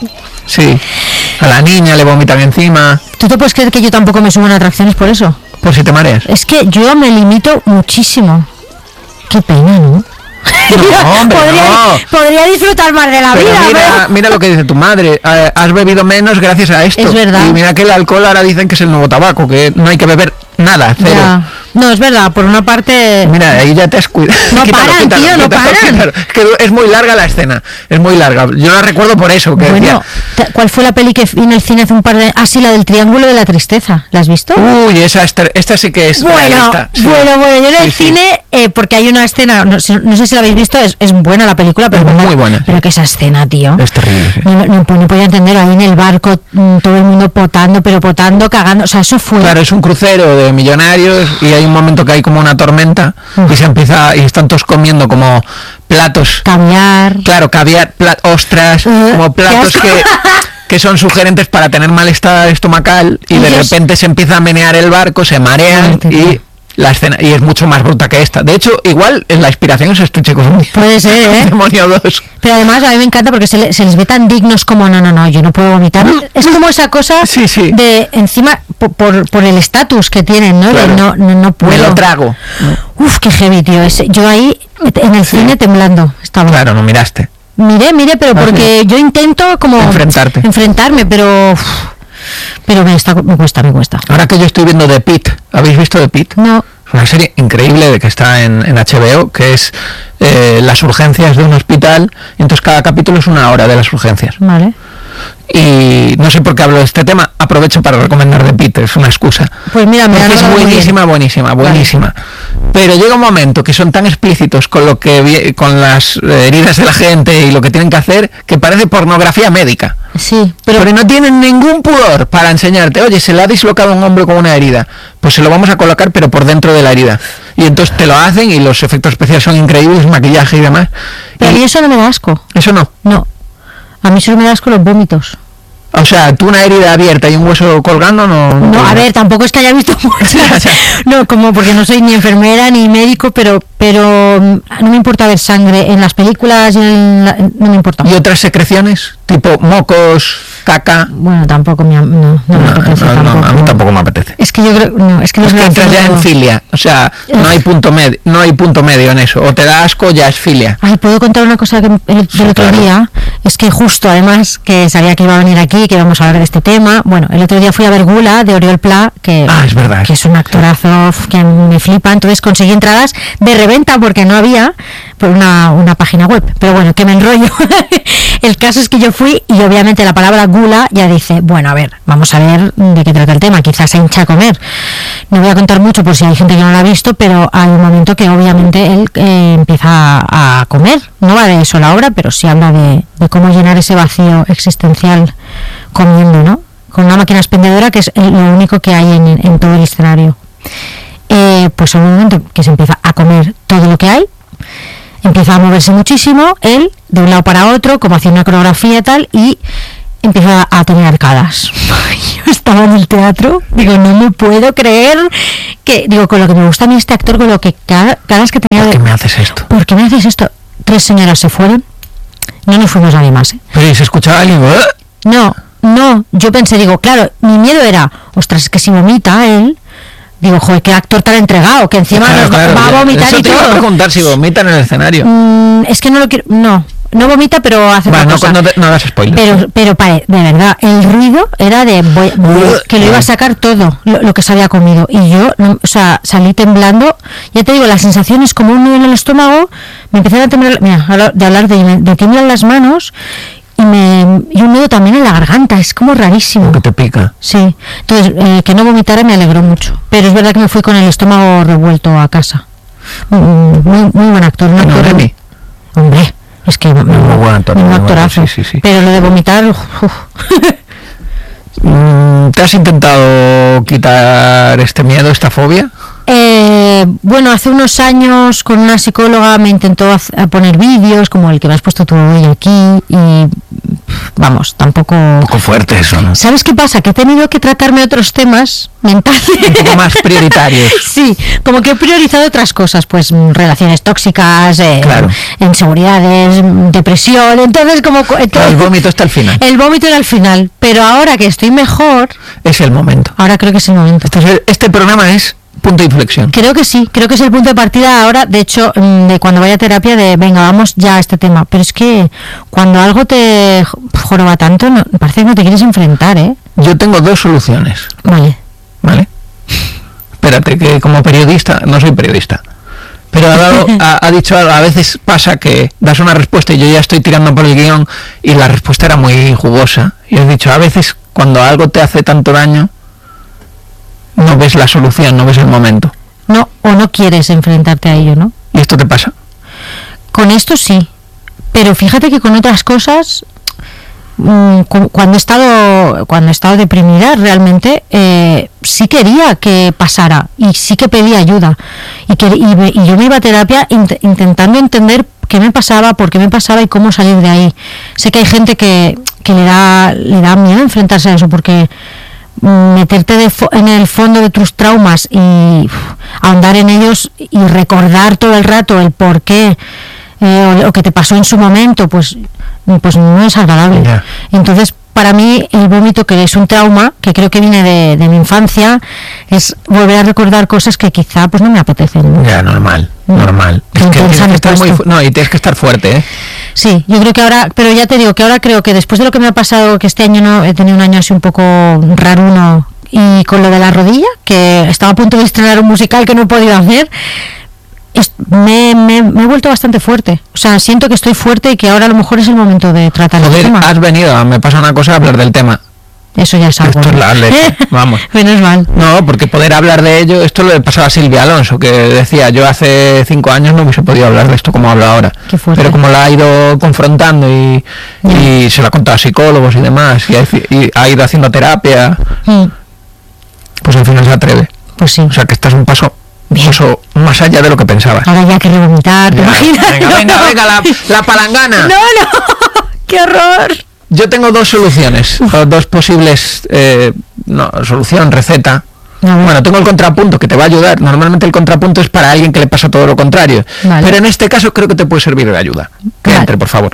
sí. A la niña le vomitan encima. ¿Tú te puedes creer que yo tampoco me subo en atracciones por eso? Por si te mareas. Es que yo me limito muchísimo. Qué pena, ¿no? No, hombre, podría, no. podría disfrutar más de la pero vida. Mira, pero... mira lo que dice tu madre. Eh, has bebido menos gracias a esto. Es verdad. Y mira que el alcohol ahora dicen que es el nuevo tabaco, que no hay que beber nada, cero. Ya. No, es verdad, por una parte... Mira, ahí ya te has cuidado. No quítalo, paran, quítalo, tío, quítalo, no paran. Quítalo. Es que es muy larga la escena, es muy larga. Yo la recuerdo por eso. Que bueno, decía... ¿cuál fue la peli que vi en el cine hace un par de... Ah, sí, la del Triángulo de la Tristeza. ¿La has visto? Uy, esa esta, esta sí que es... Bueno, sí. bueno, bueno, yo en el sí, cine, sí. Eh, porque hay una escena, no, no sé si la habéis visto, es, es buena la película, pero... Es muy buena. Pero que esa escena, tío... Es terrible, sí. No, no, no podía entender, ahí en el barco, todo el mundo potando, pero potando, cagando, o sea, eso fue... Claro, es un crucero de millonarios y hay un momento que hay como una tormenta Uf. y se empieza y están todos comiendo como platos caviar claro caviar plat, ostras uh, como platos que que son sugerentes para tener malestar estomacal y de repente se empieza a menear el barco, se marean y la escena y es mucho más bruta que esta. De hecho, igual en la inspiración es Estuche con un puede ser, ¿eh? Demonio dos. Pero además a mí me encanta porque se, le, se les ve tan dignos como no, no, no, yo no puedo vomitar. Es como esa cosa sí, sí. de encima por, por, por el estatus que tienen, ¿no? Claro. De no, no, no puedo. Me lo trago. Uf, qué heavy, tío. Es, yo ahí en el sí. cine temblando estaba. Claro, no miraste. Miré, miré, pero porque yo intento como enfrentarte. enfrentarme, pero uf, pero me, está, me cuesta, me cuesta. Ahora que yo estoy viendo The Pitt, ¿habéis visto The Pitt? No. Es una serie increíble de que está en, en H B O, que es eh, las urgencias de un hospital, y entonces cada capítulo es una hora de las urgencias. Vale. Y no sé por qué hablo de este tema, aprovecho para recomendar The Pitt, es una excusa. Pues mira, me Porque es buenísima, buenísima, buenísima. Vale. Pero llega un momento que son tan explícitos con lo que con las heridas de la gente y lo que tienen que hacer, que parece pornografía médica. Sí, pero... pero no tienen ningún pudor para enseñarte, oye, se le ha dislocado un hombro con una herida, pues se lo vamos a colocar pero por dentro de la herida. Y entonces te lo hacen y los efectos especiales son increíbles, maquillaje y demás. Pero y a mí eso no me da asco. Eso no. No. A mí solo me da asco los vómitos. O sea, tú una herida abierta y un hueso colgando no... No, a ver, tampoco es que haya visto muchas. No, como porque no soy ni enfermera ni médico, pero pero no me importa ver sangre en las películas y en la, no me importa. ¿Y otras secreciones? Tipo mocos, caca. Bueno, tampoco me, no, no, no me apetece. No, tampoco. no, a mí tampoco me apetece. Es que yo creo, no, es que, es que entras ya en filia, o sea, no hay punto medio, no hay punto medio en eso. O te da asco, ya es filia. Ay, puedo contar una cosa que el, del sí, otro claro. día, es que justo además que sabía que iba a venir aquí, que íbamos a hablar de este tema. Bueno, el otro día fui a ver Gula de Oriol Pla, que, ah, es verdad, que es un actorazo que me flipa. Entonces conseguí entradas de reventa porque no había por una, una página web. Pero bueno, que me enrollo. El caso es que yo fui y obviamente la palabra gula ya dice, bueno, a ver, vamos a ver de qué trata el tema, quizás se hincha a comer. No voy a contar mucho por si hay gente que no lo ha visto, pero hay un momento que obviamente él eh, empieza a, a comer. No va de eso la obra, pero sí habla de, de cómo llenar ese vacío existencial comiendo, ¿no? Con una máquina expendedora que es lo único que hay en, en todo el escenario. Eh, pues en un momento que se empieza a comer todo lo que hay, empieza a moverse muchísimo, él, de un lado para otro, como haciendo una coreografía y tal, y empieza a tener arcadas. Yo estaba en el teatro, digo, no me puedo creer que, digo, con lo que me gusta a mí este actor, con lo que cada, cada vez que tenía... ¿Por qué me haces esto? ¿Por qué me haces esto? Tres señoras se fueron, no nos fuimos nadie más, ¿eh? Pero ¿y se escuchaba alguien? ¿Eh? No, no, yo pensé, digo, claro, mi miedo era, ostras, es que si vomita él... Digo, joder, qué actor tan entregado, que encima claro, nos claro, va a vomitar eso y te todo. Iba a preguntar si vomita en el escenario. Mm, es que no lo quiero, no, no vomita, pero hace bueno, otra no, cosa. No, no hagas spoilers. Pero, pero pare, de verdad, el ruido era de, voy, voy, que lo iba a sacar todo, lo, lo que se había comido. Y yo, no, o sea, salí temblando. Ya te digo, la sensación es como un nudo en el estómago. Me empezaron a temblar, mira, de hablar de, de tiemblan las manos. Y, me, y un nudo también en la garganta, es como rarísimo. Que te pica. Sí, entonces eh, que no vomitara me alegró mucho. Pero es verdad que me fui con el estómago revuelto a casa. Muy, muy, muy buen actor. Un actor ¿No, hombre, es que muy, muy buen actor, un actorazo. Sí, sí, sí. Pero lo de vomitar... Uf. ¿Te has intentado quitar este miedo, esta fobia? Eh, bueno, hace unos años con una psicóloga me intentó a poner vídeos como el que me has puesto tú hoy aquí y vamos, tampoco... Un poco fuerte eso, ¿no? ¿Sabes qué pasa? Que he tenido que tratarme otros temas mentales. Un poco más prioritarios. Sí, como que he priorizado otras cosas, pues relaciones tóxicas, eh, claro. inseguridades, depresión, entonces como... Entonces, claro, el vómito está al final. El vómito era al final, pero ahora que estoy mejor... Es el momento. Ahora creo que es el momento. Este, este programa es... punto de inflexión. Creo que sí, creo que es el punto de partida ahora, de hecho, de cuando vaya a terapia, de venga, vamos ya a este tema. Pero es que cuando algo te joroba tanto, no, parece que no te quieres enfrentar, ¿eh? Yo tengo dos soluciones. Vale. Vale. Espérate, que como periodista, no soy periodista, pero ha, dado, ha, ha dicho algo, a veces pasa que das una respuesta y yo ya estoy tirando por el guión y la respuesta era muy jugosa. Y has dicho, a veces cuando algo te hace tanto daño, no ves la solución, no ves el momento. No, o no quieres enfrentarte a ello, ¿no? ¿Y esto te pasa? Con esto sí, pero fíjate que con otras cosas, mmm, cuando he estado cuando he estado deprimida, realmente eh, sí quería que pasara y sí que pedía ayuda. Y, que, y, y yo me iba a terapia int- intentando entender qué me pasaba, por qué me pasaba y cómo salir de ahí. Sé que hay gente que, que le da le da miedo enfrentarse a eso porque... meterte de fo- en el fondo de tus traumas y uf, ahondar en ellos y recordar todo el rato el por qué eh, o lo que te pasó en su momento, pues pues no es agradable. Yeah. Entonces, para mí, el vómito, que es un trauma, que creo que viene de, de mi infancia, es volver a recordar cosas que quizá pues no me apetecen. Ya, normal, normal. Es que tienes que estar muy fu- no, y tienes que estar fuerte, ¿eh? Sí, yo creo que ahora, pero ya te digo que ahora creo que después de lo que me ha pasado, que este año no he tenido un año así un poco raruno, y con lo de la rodilla, que estaba a punto de estrenar un musical que no he podido hacer, es, me, me, me he vuelto bastante fuerte. O sea, siento que estoy fuerte y que ahora a lo mejor es el momento de tratar el tema. Has venido, me pasa una cosa, a hablar del tema. Eso ya es algo. Esto es la leche, vamos. Menos mal. No, porque poder hablar de ello, esto lo pasaba a Silvia Alonso, que decía, yo hace cinco años no hubiese podido hablar de esto como hablo ahora. Qué fuerte. Pero como la ha ido confrontando y, y se lo ha contado a psicólogos y demás, y ha, y ha ido haciendo terapia, mm. pues al final se atreve. Pues sí. O sea que estás un paso, un paso más allá de lo que pensabas. Ahora ya que vomitar, ¿te imaginas? Venga, venga, no. venga, la, la palangana. No, no, qué horror. Yo tengo dos soluciones, o dos posibles, eh, no, solución, receta. Bueno, tengo el contrapunto que te va a ayudar. Normalmente el contrapunto es para alguien que le pasa todo lo contrario. Vale. Pero en este caso creo que te puede servir de ayuda. Que vale. entre, por favor.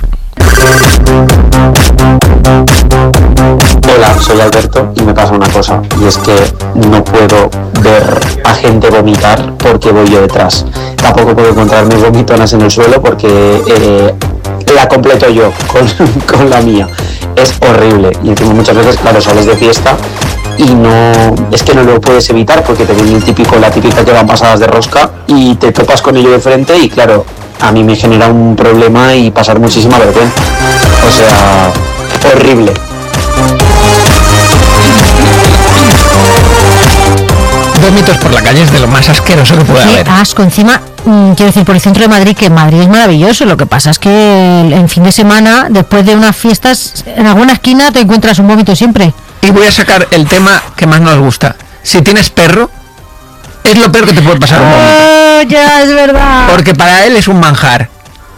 Hola, soy Alberto y me pasa una cosa. Y es que no puedo ver a gente vomitar porque voy yo detrás. Tampoco puedo encontrar mis vomitonas en el suelo porque eh, la completo yo con, con la mía. Es horrible. Y encima muchas veces, claro, sales de fiesta y no, es que no lo puedes evitar porque te viene el típico, la típica que van pasadas de rosca y te topas con ello de frente y claro, a mí me genera un problema y pasar muchísima vergüenza. O sea, horrible. Vómitos por la calle es de lo más asqueroso que puede Qué haber. asco, encima, mmm, quiero decir, por el centro de Madrid, que Madrid es maravilloso, lo que pasa es que el, en fin de semana, después de unas fiestas, en alguna esquina te encuentras un vómito siempre. Y voy a sacar el tema que más nos gusta. Si tienes perro, es lo peor que te puede pasar un vómito. Oh, ya, es verdad. Porque para él es un manjar.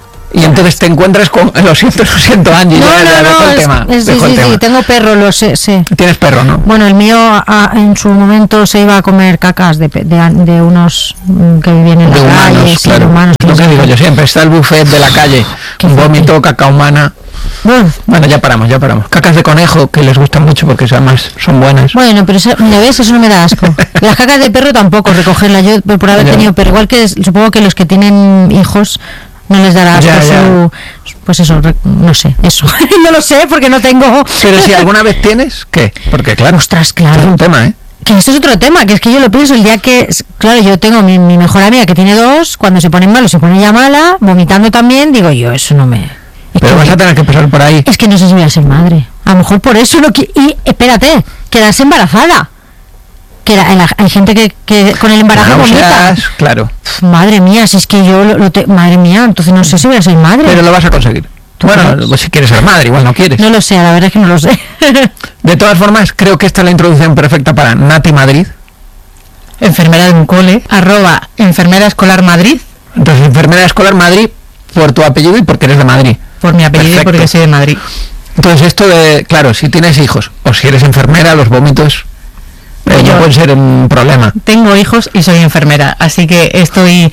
Y entonces te encuentras con... Lo siento, lo siento, Angie. No, ya, no, ya, no, dejo el es, tema. Es, dejo sí, el sí, tema. sí, tengo perro, lo sé, sé. Tienes perro, ¿no? Bueno, el mío a, en su momento se iba a comer cacas de, de, de unos que vivían en de la humanos, calle. Claro, sí, humanos, lo que digo yo siempre. Está el buffet de la calle. Un vómito, caca humana. Bueno. bueno, ya paramos, ya paramos. Cacas de conejo, que les gustan mucho porque además son buenas. Bueno, pero eso, ¿me ves? Eso no me da asco. Las cacas de perro tampoco, recogerlas. Yo, por haber ya. tenido perro, igual que supongo que los que tienen hijos no les dará asco ya, ya. su... Pues eso, no sé, eso. No lo sé porque no tengo... Pero si alguna vez tienes, ¿qué? Porque claro... Ostras, claro. Es un tema, ¿eh? Que eso es otro tema, que es que yo lo pienso el día que... Claro, yo tengo mi, mi mejor amiga que tiene dos, cuando se ponen malos se pone ya mala, vomitando también, digo yo, eso no me... Pero vas a tener que pasar por ahí. Es que no sé si voy a ser madre. A lo mejor por eso no quiero... Y espérate, quedarse embarazada. Que la, la, hay gente que, que con el embarazo claro, vomita. Claro. Madre mía, si es que yo lo, lo te, madre mía, entonces no sé si voy a ser madre. Pero lo vas a conseguir. Bueno, pues si quieres ser madre, igual no quieres. No lo sé, la verdad es que no lo sé. De todas formas, creo que esta es la introducción perfecta para Nati Madrid. Enfermera de un cole, arroba enfermera escolar Madrid. Entonces, enfermera escolar Madrid por tu apellido y porque eres de Madrid. Por mi apellido Perfecto. Y porque soy de Madrid. Entonces esto de, claro, si tienes hijos o si eres enfermera, los vómitos eh, no pueden ser un problema. Tengo hijos y soy enfermera, así que estoy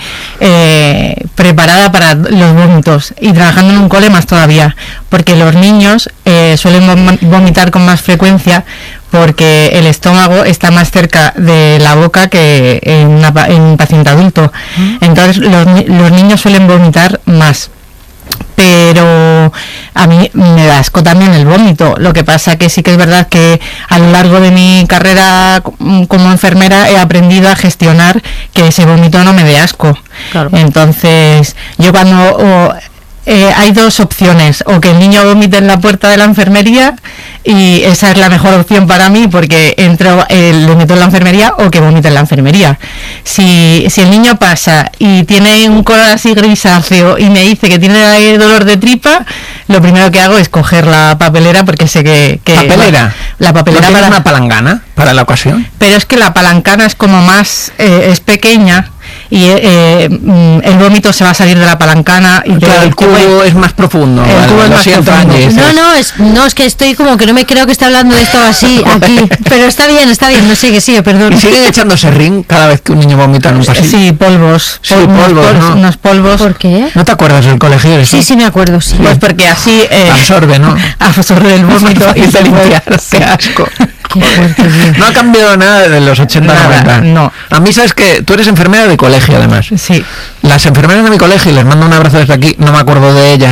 eh, preparada para los vómitos y trabajando en un cole más todavía, porque los niños eh, suelen vomitar con más frecuencia porque el estómago está más cerca de la boca que en, una, en un paciente adulto. Entonces los, los niños suelen vomitar más. Pero a mí me da asco también el vómito. Lo que pasa que sí que es verdad que a lo largo de mi carrera como enfermera he aprendido a gestionar que ese vómito no me dé asco. Claro. Entonces yo cuando o, eh, hay dos opciones, o que el niño vomite en la puerta de la enfermería, y esa es la mejor opción para mí porque entro, eh, le meto en la enfermería, o que vomite en la enfermería. Si, si el niño pasa y tiene un color así grisáceo y me dice que tiene dolor de tripa, lo primero que hago es coger la papelera porque sé que... que ¿Papelera? Va, la papelera. ¿No para una palangana para la ocasión? Pero es que la palancana es como más... Eh, es pequeña y eh, el vómito se va a salir de la palancana y claro, el cubo voy, es más profundo. El vale, cubo es más siento, profundo. Angie, no, no, es, no, es que estoy como que no me creo que esté hablando de esto así aquí, pero está bien, está bien, no sigue, sigue, perdón. ¿Y siguen echándose ring cada vez que un niño vomita en un pasillo? Sí, polvos. Sí, polvos, polvos, polvos ¿no? Unos polvos. ¿Por qué? ¿No te acuerdas del colegio? Eso? Sí, sí me acuerdo, sí. Pues porque así... Eh, absorbe, ¿no? Absorbe el vómito y se limpia. Qué asco. Qué fuerte, tío. No ha cambiado nada de los ochenta, noventa. No. A mí, sabes que tú eres enfermera de colegio, además. Sí. Las enfermeras de mi colegio, y les mando un abrazo desde aquí, no me acuerdo de ellas,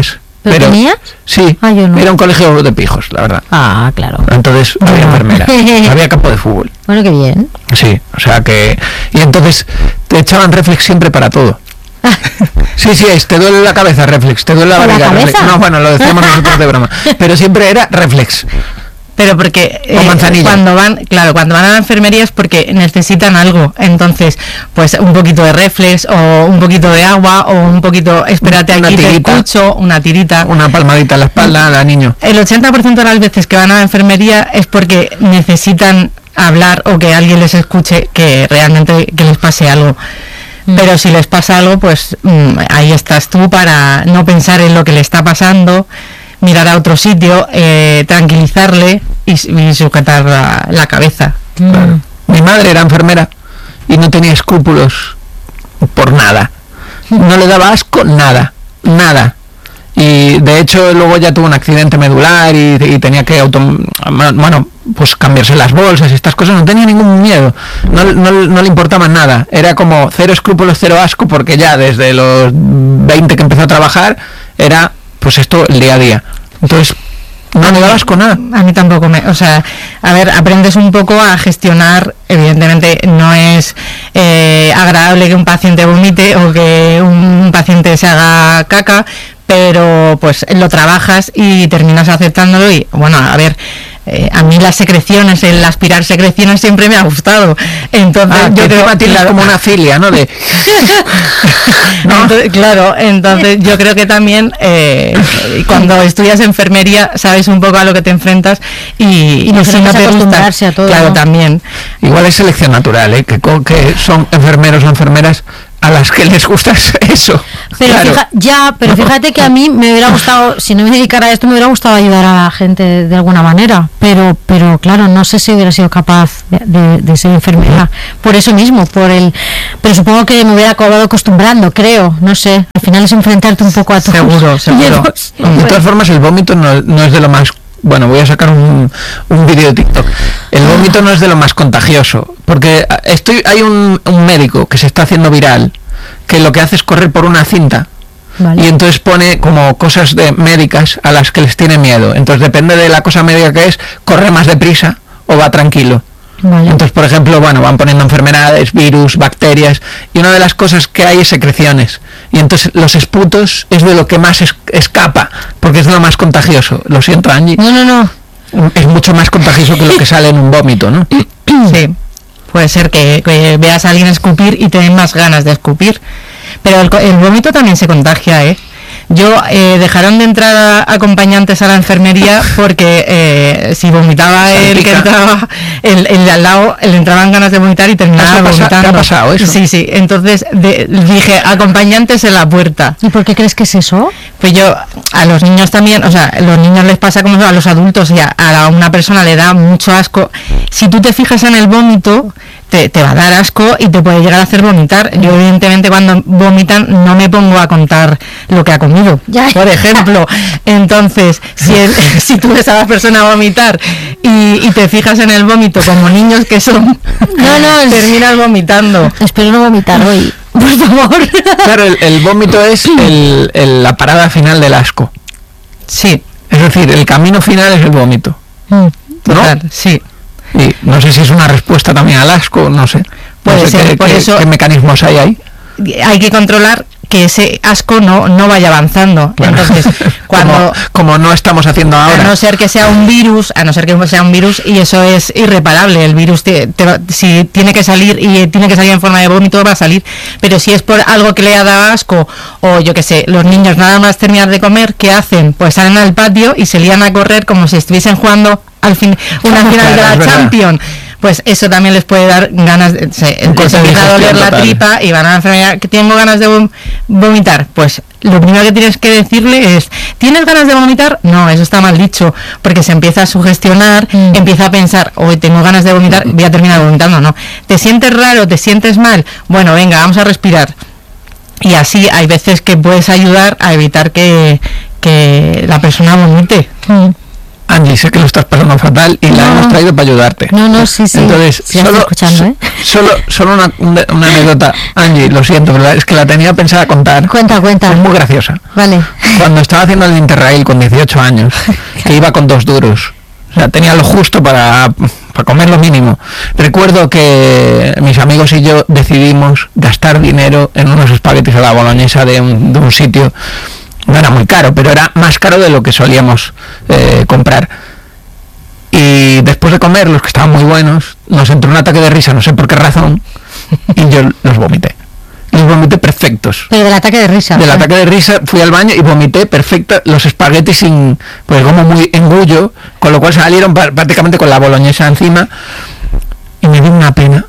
¿Pero, pero tenías? Sí, ah, yo no. Era un colegio de pijos, la verdad. Ah, claro. Entonces bueno. había enfermera, había campo de fútbol. Bueno, qué bien. Sí, o sea que... Y entonces te echaban reflex siempre para todo. Sí, sí, es, te duele la cabeza, reflex, te duele la barriga, la reflex. No, bueno, lo decíamos nosotros de broma, pero siempre era reflex. Pero porque eh, cuando van, claro, cuando van a la enfermería es porque necesitan algo, entonces, pues un poquito de reflex o un poquito de agua o un poquito, espérate una aquí tirita, te escucho, una tirita, una palmadita en la espalda al niño. El ochenta por ciento de las veces que van a la enfermería es porque necesitan hablar o que alguien les escuche que realmente que les pase algo. Pero si les pasa algo, pues mmm, ahí estás tú para no pensar en lo que le está pasando, mirar a otro sitio, eh, tranquilizarle y, y sujetar la, la cabeza. Claro. Mi madre era enfermera y no tenía escrúpulos por nada. No le daba asco nada, nada. Y de hecho luego ya tuvo un accidente medular y, y tenía que auto, bueno, pues cambiarse las bolsas y estas cosas. No tenía ningún miedo, no, no, no le importaba nada. Era como cero escrúpulos, cero asco, porque ya desde los veinte que empezó a trabajar era pues esto el día a día. Entonces no le dabas con nada. A mí tampoco me, o sea, a ver, aprendes un poco a gestionar. Evidentemente no es eh, agradable que un paciente vomite o que un paciente se haga caca, pero pues lo trabajas y terminas aceptándolo. Y bueno, a ver, eh, a mí las secreciones, el aspirar secreciones siempre me ha gustado. Entonces ah, yo creo que tienes claro, como una filia, ¿no? De ¿no? Entonces, claro, entonces yo creo que también eh, cuando estudias enfermería sabes un poco a lo que te enfrentas y, y no, si no te gusta, a todo, claro, ¿no? También. Igual es selección natural, ¿eh? que, que son enfermeros o enfermeras a las que les gusta eso. Pero claro. fija, ya, pero fíjate que a mí me hubiera gustado, si no me dedicara a esto, me hubiera gustado ayudar a la gente de, de alguna manera, pero pero claro, no sé si hubiera sido capaz de, de, de ser enfermera, por eso mismo, por el, pero supongo que me hubiera acabado acostumbrando, creo, no sé, al final es enfrentarte un poco a tu seguro, seguro. De todas formas, el vómito no, no es de lo más. Bueno, voy a sacar un, un vídeo de TikTok. El vómito no es de lo más contagioso, porque estoy hay un, un médico que se está haciendo viral, que lo que hace es correr por una cinta. Vale. Y entonces pone como cosas de médicas a las que les tiene miedo. Entonces depende de la cosa médica que es, corre más deprisa o va tranquilo. Vale. Entonces, por ejemplo, bueno, van poniendo enfermedades, virus, bacterias, y una de las cosas que hay es secreciones. Y entonces los esputos es de lo que más es, escapa, porque es de lo más contagioso. Lo siento, Angie. No, no, no. Es mucho más contagioso que lo que sale en un vómito, ¿no? Sí. Puede ser que, que veas a alguien escupir y te den más ganas de escupir. Pero el, el vómito también se contagia, ¿eh? Yo eh, dejaron de entrar a, acompañantes a la enfermería porque eh, si vomitaba el que entraba, el, el de al lado, le entraban ganas de vomitar y terminaba vomitando. ¿Te ha pasado eso? Sí, sí. Entonces de, dije, acompañantes en la puerta. ¿Y por qué crees que es eso? Pues yo, a los niños también, o sea, a los niños les pasa como a los adultos, y a, a una persona le da mucho asco. Si tú te fijas en el vómito, Te, te va a dar asco y te puede llegar a hacer vomitar. Yo evidentemente cuando vomitan no me pongo a contar lo que ha comido, ya, por ejemplo. Entonces, si, el, si tú ves a la persona vomitar y, y te fijas en el vómito como niños que son, no, no, terminas vomitando. Espero no vomitar hoy, por favor. Claro, el, el vómito es el, el, la parada final del asco. Sí. Es decir, el camino final es el vómito. Mm, total, ¿no? Sí. Y no sé si es una respuesta también al asco, no sé. Puede no sé ser, qué, por qué, eso qué mecanismos hay ahí. Hay que controlar que ese asco no, no vaya avanzando. Claro. Entonces, cuando como, como no estamos haciendo ahora. A no ser que sea un virus, a no ser que sea un virus, y eso es irreparable. El virus, te, te, si tiene que salir y tiene que salir en forma de vómito, va a salir. Pero si es por algo que le ha dado asco, o yo qué sé, los niños nada más terminar de comer, ¿qué hacen? Pues salen al patio y se lían a correr como si estuviesen jugando al fin una final de la Champions. Pues eso también les puede dar ganas de, se, les empieza a doler la tripa y van a la enfermedad, que tengo ganas de vom vomitar. Pues lo primero que tienes que decirle es, ¿tienes ganas de vomitar? No, eso está mal dicho, porque se empieza a sugestionar, mm. empieza a pensar, hoy tengo ganas de vomitar, voy a terminar vomitando. No, ¿te sientes raro? ¿Te sientes mal? Bueno, venga, vamos a respirar. Y así hay veces que puedes ayudar a evitar que, que la persona vomite. Mm. Angie, sé que lo estás pasando fatal y no. la hemos traído para ayudarte. No, no, sí, sí. Entonces, sí, solo, escuchando, ¿eh? solo, solo una, una, una anécdota, Angie, lo siento, pero es que la tenía pensada contar. Cuenta, cuenta. Es muy graciosa. Vale. Cuando estaba haciendo el Interrail con dieciocho años, que iba con dos duros, o sea, tenía lo justo para, para comer lo mínimo. Recuerdo que mis amigos y yo decidimos gastar dinero en unos espaguetis a la boloñesa de un, de un sitio. No era muy caro, pero era más caro de lo que solíamos eh, comprar. Y después de comer, los que estaban muy buenos, nos entró un ataque de risa, no sé por qué razón, y yo los vomité. Los vomité perfectos. Pero del ataque de risa. Del ataque de risa fui al baño y vomité perfecto los espaguetis sin, pues como muy engullo, con lo cual salieron prácticamente con la boloñesa encima. Y me dio una pena.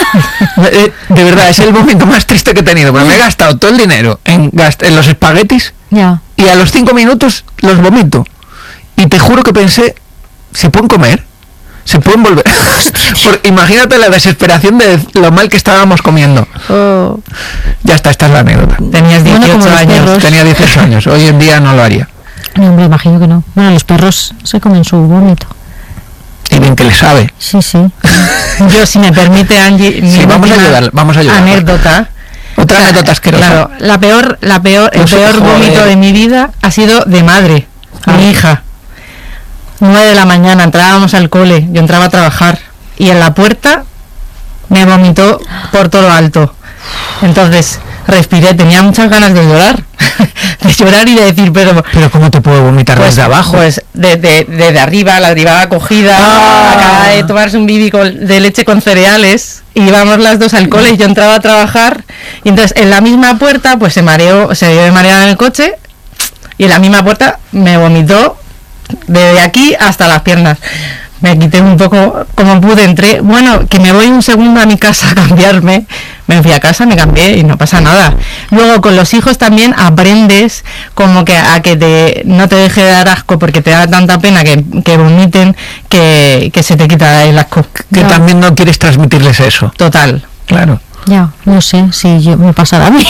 De verdad, es el momento más triste que he tenido, porque me he gastado todo el dinero en, gast en los espaguetis ya. Y a los cinco minutos los vomito. Y te juro que pensé, ¿se pueden comer? ¿Se pueden volver? Por, imagínate la desesperación de lo mal que estábamos comiendo. Oh. Ya está, esta es la anécdota. Tenías dieciocho bueno, años. Tenía dieciocho años, hoy en día no lo haría. No, hombre, imagino que no. Bueno, los perros se comen su vómito. Y bien que le sabe. Sí, sí. Yo, si me permite, Angie, mi sí, vamos a ayudar, vamos a ayudar. Anécdota. Otra o sea, anécdota asquerosa. Claro, la peor, la peor, el no peor joder. vómito de mi vida ha sido de madre, ah. mi hija. nueve de la mañana, entrábamos al cole, yo entraba a trabajar y en la puerta me vomitó por todo lo alto. Entonces respiré, tenía muchas ganas de llorar, de llorar y de decir, pero... ¿Pero cómo te puedo vomitar pues, desde abajo? Pues de, de, de, de arriba, la derivada cogida, ah. acaba de tomarse un bibi con, de leche con cereales, y íbamos las dos al cole y yo entraba a trabajar, y entonces en la misma puerta, pues se mareó, se dio de marear en el coche, y en la misma puerta me vomitó desde aquí hasta las piernas. Me quité un poco como pude, entré, bueno, que me voy un segundo a mi casa a cambiarme, me fui a casa, me cambié y no pasa nada. Luego con los hijos también aprendes como que a que te no te deje de dar asco porque te da tanta pena que, que vomiten que, que se te quita el asco. Que no. También no quieres transmitirles eso. Total. Claro. Ya, no sé si yo me pasará a mí.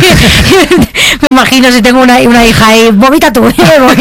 Me imagino si tengo una, una hija y vomita tú.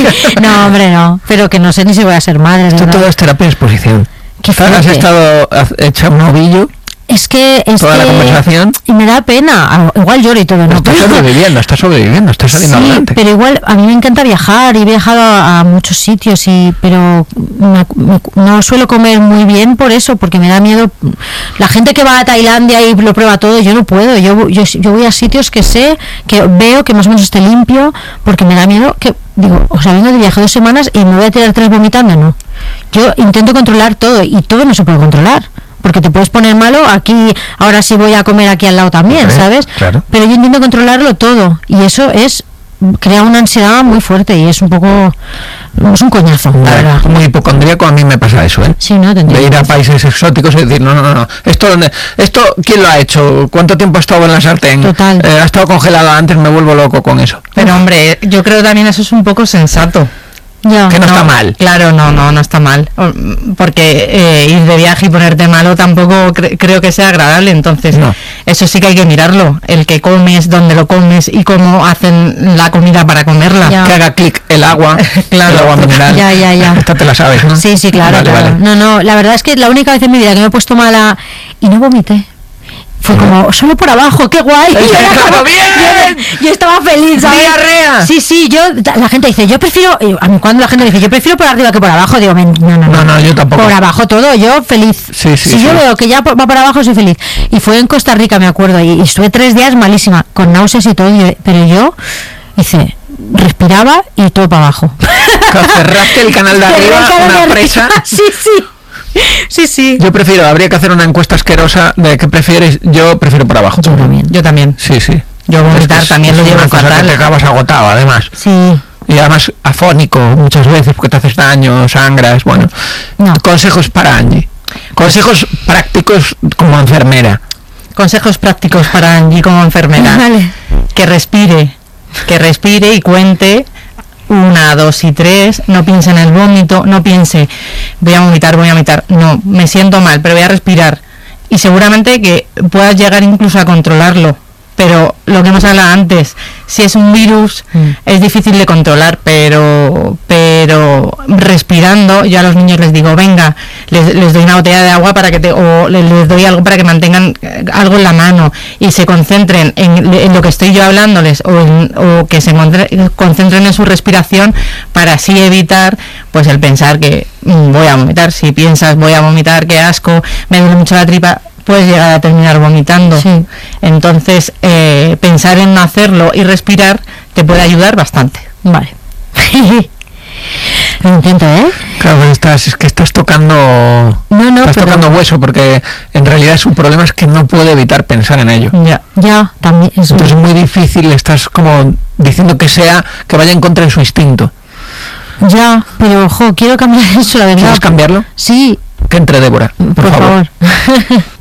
No, hombre, no. Pero que no sé ni si voy a ser madre. Esto todo es terapia de exposición. ¿Qué ¿Has estado hecha un ovillo? Es que es toda que, la conversación y me da pena, igual lloro y todo, ¿no? Estás sobreviviendo, estás sobreviviendo, estás saliendo sí, adelante. Pero igual a mí me encanta viajar y he viajado a, a muchos sitios y pero me, me, no suelo comer muy bien por eso, porque me da miedo. La gente que va a Tailandia y lo prueba todo, yo no puedo. Yo yo, yo voy a sitios que sé, que veo que más o menos esté limpio, porque me da miedo que digo, o sea, vengo de viaje dos semanas y me voy a tirar tres vomitando, no. Yo intento controlar todo y todo no se puede controlar. Porque te puedes poner malo, aquí, ahora sí voy a comer aquí al lado también, ¿sabes? Claro. Pero yo intento controlarlo todo y eso es, crea una ansiedad muy fuerte y es un poco, es un coñazo, la verdad. Como hipocondríaco a mí me pasa eso, ¿eh? Sí, ¿no? Te de ir a países exóticos y decir, no, no, no, no, esto, esto ¿quién lo ha hecho? ¿Cuánto tiempo ha estado en la sartén? Total. Eh, ha estado congelada antes, me vuelvo loco con eso. Pero hombre, yo creo también eso es un poco sensato. Ya. Que no, no está mal. Claro, no, no, no está mal. Porque eh, ir de viaje y ponerte malo tampoco cre creo que sea agradable. Entonces, no. Eso sí que hay que mirarlo. El que comes, dónde lo comes y cómo hacen la comida para comerla. Ya. Que haga clic el agua, claro. El agua mineral. Ya, ya, ya. Esta te la sabes, ¿no? Sí, sí, claro. Vale, claro. Vale. No, no, la verdad es que la única vez en mi vida que me he puesto mala y no vomité. Fue como, solo por abajo, qué guay. Yo, como, bien. Yo, yo estaba feliz, ¿sabes? ¡Diarrea! Sí, sí, yo, la gente dice, yo prefiero, a mí cuando la gente dice, yo prefiero por arriba que por abajo, digo, no, no, no, no, no yo tampoco. Por abajo todo, yo feliz. Sí, sí, si sí. yo veo que ya va para abajo, soy feliz. Y fue en Costa Rica, me acuerdo, y, y estuve tres días malísima, con náuseas y todo, y, pero yo hice, respiraba y todo para abajo. Cerraste el canal de arriba, una presa. Sí, sí. Sí, sí. Yo prefiero, habría que hacer una encuesta asquerosa de qué prefieres. Yo prefiero por abajo. Yo también. Yo también. Sí, sí. Yo vomitar es también es lo llevo una cosa fatal. que te acabas agotado, además. Sí. Y además afónico muchas veces porque te haces daño, sangras. Bueno, no. Consejos para Angie. Consejos prácticos como enfermera. Consejos prácticos para Angie como enfermera. Vale. Que respire. Que respire y cuente. Una, dos y tres, no piense en el vómito, no piense, voy a vomitar, voy a vomitar, no, me siento mal, pero voy a respirar. Y seguramente que puedas llegar incluso a controlarlo, pero lo que hemos hablado antes, si es un virus mm. es difícil de controlar, pero pero respirando, yo a los niños les digo, venga, les, les doy una botella de agua para que te, o les, les doy algo para que mantengan algo en la mano y se concentren en, en lo que estoy yo hablándoles, o, en, o que se concentren en su respiración, para así evitar pues el pensar que mmm, voy a vomitar. Si piensas voy a vomitar, qué asco, me duele mucho la tripa, puedes llegar a terminar vomitando. Sí. Entonces, eh, pensar en no hacerlo y respirar te puede ayudar bastante. Vale. Lo intento, ¿eh? Claro, estás, es que estás tocando, no, no, estás pero... tocando hueso, porque en realidad su problema es que no puede evitar pensar en ello. Ya, ya, también. Es Entonces es muy difícil, estás como diciendo que sea, que vaya en contra de su instinto. Ya, pero ojo, quiero cambiar eso, la verdad. ¿Quieres cambiarlo? Sí. Que entre Débora, por, por favor. favor.